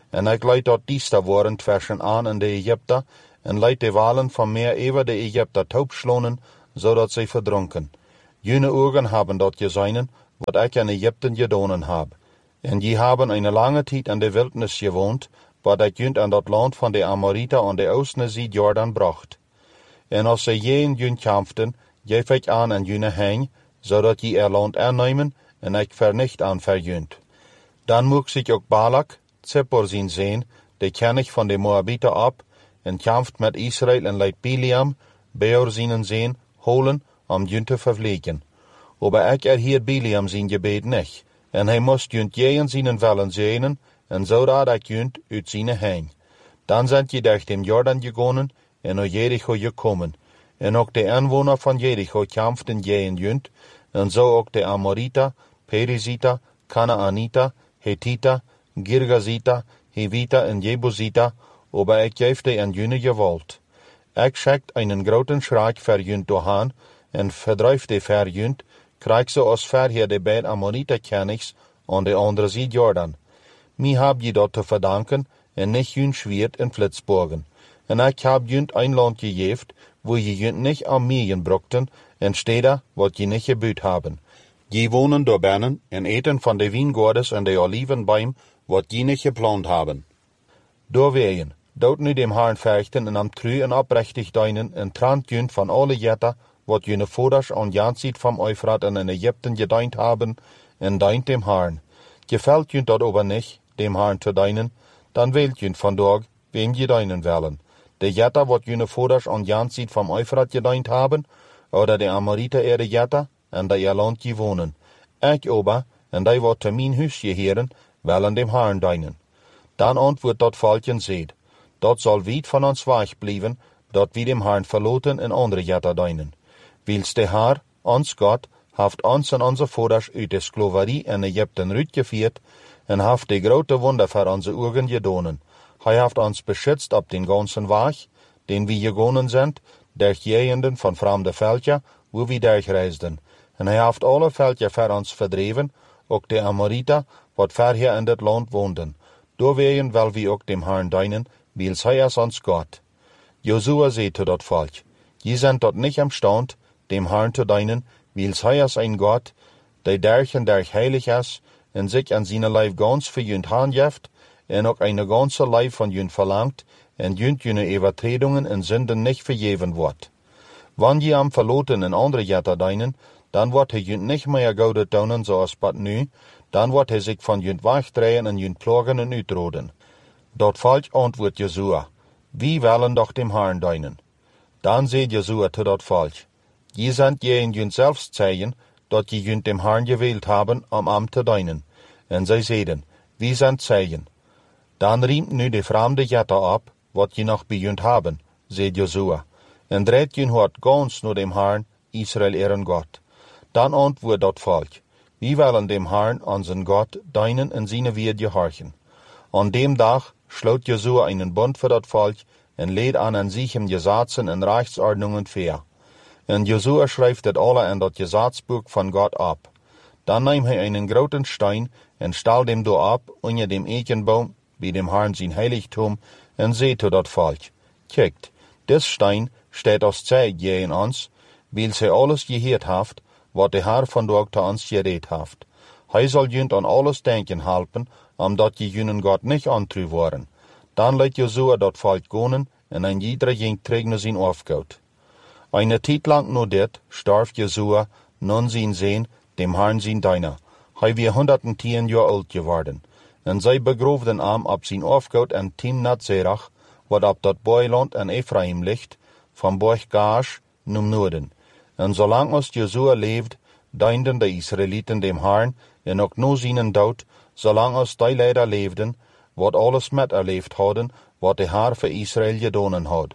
en ik leid dat diester worden twischen aan en de Egypter, en leid de walen van meer over de Egypter taub schlonen, zodat ze verdronken. Jene ogen haben dat gezien, wat ik in Egypten gedonen heb. En je hebben een lange tijd in de wildnis gewoond, wat ik junt aan dat land van de Amoriter aan de oostene zee Jordan bracht. En als ze je in junt kampften, geef ik aan en jene heen, zodat je er land aannemen, en ik vernicht aan verjunt. Dan mocht zich ook Balak, Zippor zien zien, de kennig van de Moabiter ab, en kampft met Israël en leidt Biliam, Beor zien zien, holen, om junt te vervliegen. Aber ik er hier Biliam zien gebed niet, en hij moest junt jeen zien vellen zenen, en zodat ik junt uit zijn heen. Dan zijn je durch dem Jordan gegaan, en naar Jericho gekomen, en ook de inwoner van Jericho kampften jeen junt, en zo ook de Amoriter, Periziter, Kanaaniter, Hethiter, Girgasiter, Heviter en Jebusiter, aber ik geef de en june gewollt. Ik schickt einen groten schrik ver junt doorhaan, en verdrijf de ver junt, krijg ze als verheer de beid Amoriter kennigs aan de andere zee Jordan. Mi hab je dat te verdanken, en nicht junt schwiert in Flitsburgen. En ik hab junt ein land gegeven, wo je junt nicht Armeen brockten, en steder, wat je nicht gebüht haben. Je wohnen door binnen, en eten van de wijngordes en de olivenbeim, wat je nicht geplant haben. Door weien, dood nu dem Herrn vechten, en am true en oprechtig deinen, en trant junt van alle jetter, wat jene voders aan Jansiet vom Euphrat en in Egypten gedeint haben, en deint dem Herrn. Gefällt junt dat aber nicht, dem Herrn te deinen, dan wählt junt van dog, wem je deinen wollen. De jetter, wat jene voders aan Jansiet vom Euphrat gedeint haben, oder de Amoriter ere jetter, en dat je land je wonen. Ik ober, en die wat te mijn huis geheren, willen dem Herrn deinen. Dan antwoord dat volkjen zeed, dat zal weit van ons weg blijven, dat wie dem Herrn verloten en andere jetter deinen. Wils de Herr, ons God, haft ons en onze voders uit de Sklaverie in Egypten uitgevierd, en haft de grote wunder voor onze ogen gedonen. Hij haft ons beschützt op den ganzen weg, den we gegaan zijn, durch jegenden van vreemde veldje, wo we durchreisden. En hij haft alle veldje voor ons verdreven, ook de Amoriter, wat verher in dit land woonden. Doorwegen wel we ook dem Herrn deinen, wils hij is ons God. Josua zei te dat volk, je zijn tot niet imstand, dem Herrn te deinen, wils hij is een God, die derch en derch heilig is, en zich aan zijn lijf gans voor junt handjeft, en ook een ganze lijf van junt verlangt, en junt jene overtredungen en sünden nicht vergeven wordt. Wann je am verloten en andere jetter deinen, dan wordt hij junt nicht meer goudet donen zoals pat nu, dan wordt hij zich van junt wegdrehen en junt plagen en uitroden. Dat volk antwoordt Josua, wie willen doch dem Herrn deinen? Dan zei Josua te dat volk, je zijn je in junt zelfs zeigen, dat je junt dem Herrn gewählt haben, om am te deinen. En zij zeiden, wie zijn zeigen? Dan riemt nu de vreemde jetter ab, wat je nog bij junt haben, zei Josua, en dreht jun hort gans nur dem Herrn, Israel eren God. Dan antwoord dat volk, wie willen dem Herrn, unseren Gott, deinen en seine Wert gehorchen. An dem Tag schloot Josua einen Bund für dat volk, en leed aan en sichem Gesetzen en Rechtsordnungen fair. En Josua schrijft het alle in dat Gesetzbuch van God ab. Dan nahm hij einen groten Stein, en stal dem do ab, onder dem Eichenbaum, bij dem Herrn sein Heiligtum, en zei to dat volk, kijkt, des Stein steht als Zeig je in ons, wils hij alles geheerd haft, wat de Herr van dort te ons gereed haft. Hij zal junt an alles denken helpen, omdat je junen God nicht antru worden. Dan leidt Josua dat volk gonen, en een iedere ging terug naar zijn afgoud. Eine tijd lang no dit, starf Josua, nun zijn zeen, dem Herrn zijn deiner. Hij wie honderdtien jaar oud geworden. En zij begroefden am op zijn afgoud en Timnat Serach, wat op dat boeiland en Ephraim ligt, van Borch Gaash num Noorden. En zolang als Josua leeft, dienden de Israëlieten dem Herrn, en ook no zijn dood, zolang als die leider leefden, wat alles met erleefd hadden, wat de Herr voor Israël gedonen had.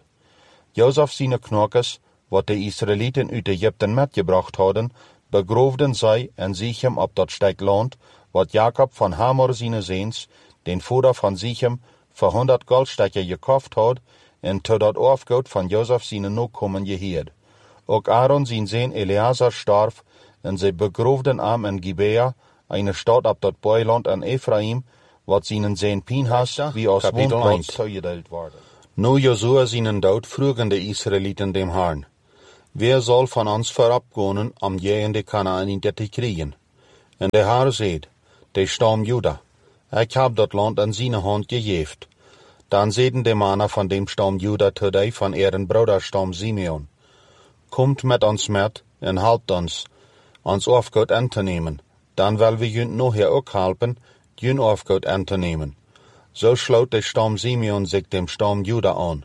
Jozef zijn knokes, wat de Israëlieten uit Egypten metgebracht hadden, begroefden zij en Sichem op dat stuk land, wat Jacob van Hamor zijn zeens, den vader van Sichem, voor honderd goldstekken gekocht had, en tot dat afgoud van Jozef zijn nakomen geheerd. Ook Aaron zijn zeen Eleazar starf, en zij begroefden am in Gibea, eine stad op dat boeiland aan Ephraim, wat seinen Zehn Pinhas, wie aus Wohnplatz toegedeeld worden. Nu Josua seinen Dood vroegen de Israeliten dem Herrn, wer soll von uns vorabgehen, um je de Kanaaniter te kriegen? En de Herr seht, de Stamm Juda, ich hab dat Land an seine Hand gegeft. Dann sehen de Männer von dem Stamm Juda today von ihren Bruderstamm Simeon, kommt mit uns mit en helpt uns, ons Aufgabe anzunehmen. Dann will wir jünt nachher auch helfen, jünt Aufgabe anzunehmen. So schloot der Stamm Simeon sich dem Stamm Juda an.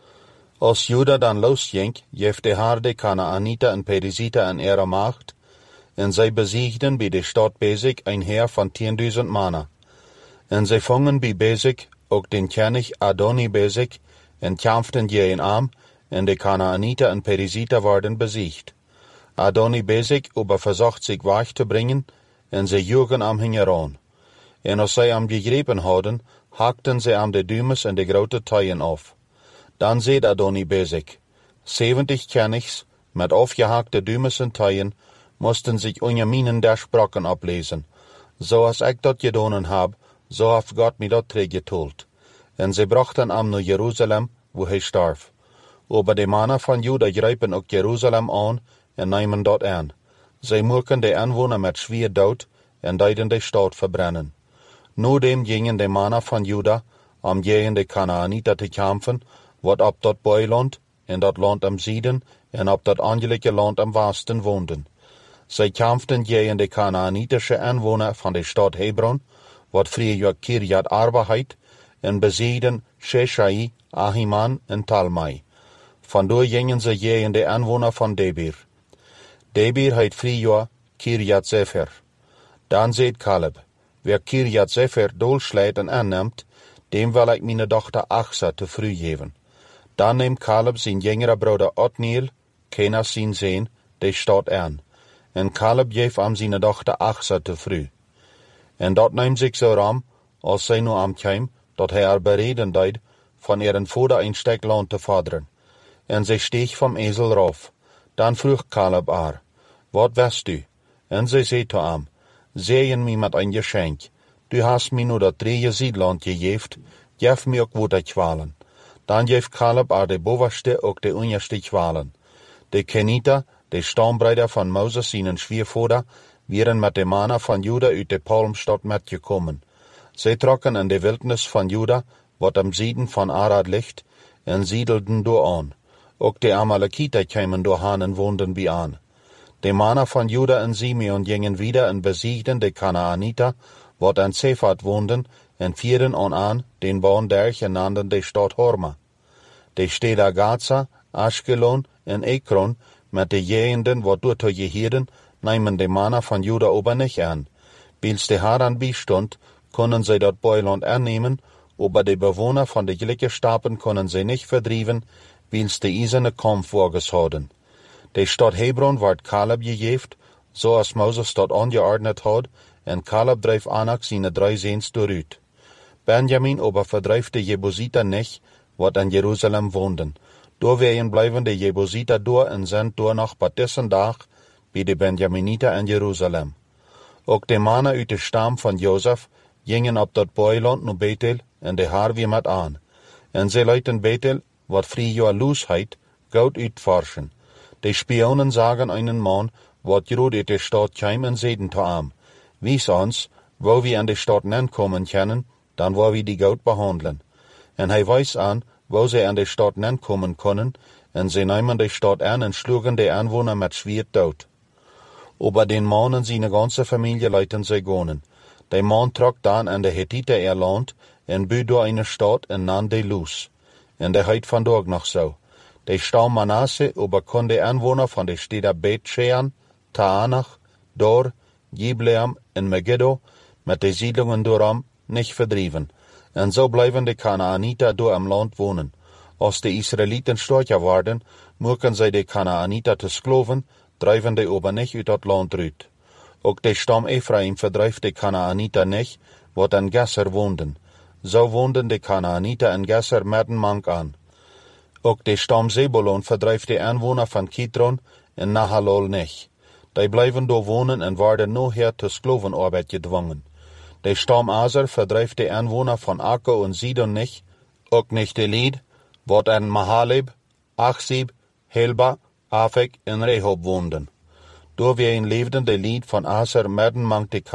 Als Juda dann losging, jeft der Herr de Kanaaniter en Periziter in ihrer Macht, en zij besiegten bei der Stadt Besek ein Heer von zehntausend Männer. En zij vangen bei Besek auch den König Adoni Besek en kämpften gegen ihm, en de Kanaaniter en Periziter worden besiegt. Adoni Besek aber versucht sich weich zu bringen, en sie jugen am hingeran. En als zij am gegriffen hadden, hakten sie am de Dümes en de grote Teien auf. Dann seht Adoni Besek, zeventig Königs mit aufgehackte Dümes en Teien mussten sich unter Minen der Sprachen ablesen. So als ich dat gedonen hab, so hat Gott mir dat trägetult. En sie brachten am nach Jerusalem, wo er starb. Aber die Männer von Juda greifen auch Jerusalem an en nehmen dort an. Sie murken die Anwohner mit schwer Dood en deiden die Stadt verbrennen. Nudem gingen die Männer von Juda, am gegen die Kanaaniter te kämpfen, wat op dat Beiland, en dat Land am Süden, en op dat angelige Land am Westen woonden. Sie kämpften gegen die kanaanitische Anwohner von der Stadt Hebron, wat früher Kirjat Arba heit, en besiegten Sheshai, Ahiman en Talmai. Von dort gingen sie gegen die Anwohner von Debir. Debir heit früher Kirjat Sefer. Dann seht Kaleb, wer Kirjat Sefer dolschlägt en annimmt, dem will ich meine Tochter Achsa te früh geben. Dann nimmt Kaleb sein jüngerer Bruder Otniel, Kenas sein Sohn, die Stadt an. En Kaleb geeft am seine Tochter Achsa te früh. En dat neemt sich so ram, als zij nu am kwam, dat hij er bereden deed, von ihren Vater ein Stück Land te fordern. En zij steeg vom Esel rauf. Dan vroeg Kaleb haar, wat west du? En zij zei te am, zegen mi met een geschenk. Du hast mi nu dat drieje Siedland gegeeft, geef mi ook wat kwalen. Dan geeft Kaleb haar de bovenste ook de onderste kwalen. De Keniter, de stambreider van Moses seinen Schwiegervater, wären mit de Männer von Juda uit de Palmstadt mitgekommen. Sie trokken in de Wildnis von Juda, wat am Süden von Arad liegt, en siedelten do an. Ook de Amalekiter kämen do han en woonden bi an. De Männer von Juda en Simeon gingen wieder en besiegten de Kanaaniter, wat an Sefat woonden, en vieren an an den Bauen der genannten de Stadt Horma. De Städter Gaza, Ashkelon en Ekron, met de jegenden wat door te gehieden, nemen de Männer von Juda ober nicht an. Bils de Haran bistund, können sie dort Beuland annehmen, aber die Bewohner von de Glickerstapen können sie nicht verdrieven, bils de eiserne Kampf vorgeschoden. De Stadt Hebron ward Kaleb gegeft, so als Moses dort angeordnet hat, en Kaleb dreif Anak seine drei Sehns doorüt. Benjamin aber verdreif de Jebusiter nicht, wat in Jerusalem woonden. Door werden blijven de Jebusiter door en sind door noch bei dessen Dag bij de Benjaminiter in Jerusalem. Ook de Männer uit de Stamm von Josef gingen op dat Beuland nu Bethel en de Haar weer met aan. En ze leuten Bethel, wat früher Luz heit, goud uitforschen. De Spionen sagen einen Mann, wat Jod uit de Stadt käm en zeden te am. Wies ons, wo wir an de Stadt nankommen können, dann wo wir die Goud behandeln. En hij weist an, wo sie an de Stadt nankommen können, en sie nehmen de Stadt an en schlugen de Anwohner mit Schwert dood. Aber den Mann und seine ganze Familie leiten sie gonen. Der Mann trok dann an de Hethiter ihr Land en bü door eine Stadt en nan de Luz. En der heit van dort noch so. Der Stamm Manasse aber kon de Anwohner von de Städter Bet-Shean, Taanach, Dor, Gibleam en Megiddo mit de Siedlungen doram nicht verdrieven. En so bleiben de Kanaaniter door am Land wohnen. Als de Israeliten stärker worden, moeken zij de Kanaaniter te skloven, drijven de aber nicht uit dat Land uit. Ook de Stamm Ephraim verdrijft de Kanaaniter nicht, wat in Gesser woonden. So woonden de Kanaaniter in Gesser met een mank aan. Ook de Stamm Zebulon verdrijft de Anwohner van Kitron en Nahalol nicht. Die blijven door wonen en worden nooit te sklovenarbeid gedwongen. Der Stam Aser verdrijft die Einwohner von Akko und Sidon nicht, auch nicht die Lied, wat an Mahaleb, Achsib, Helba, Afek und Rehob woonden. Door wir in leefden de Lied van Aser merden mangt die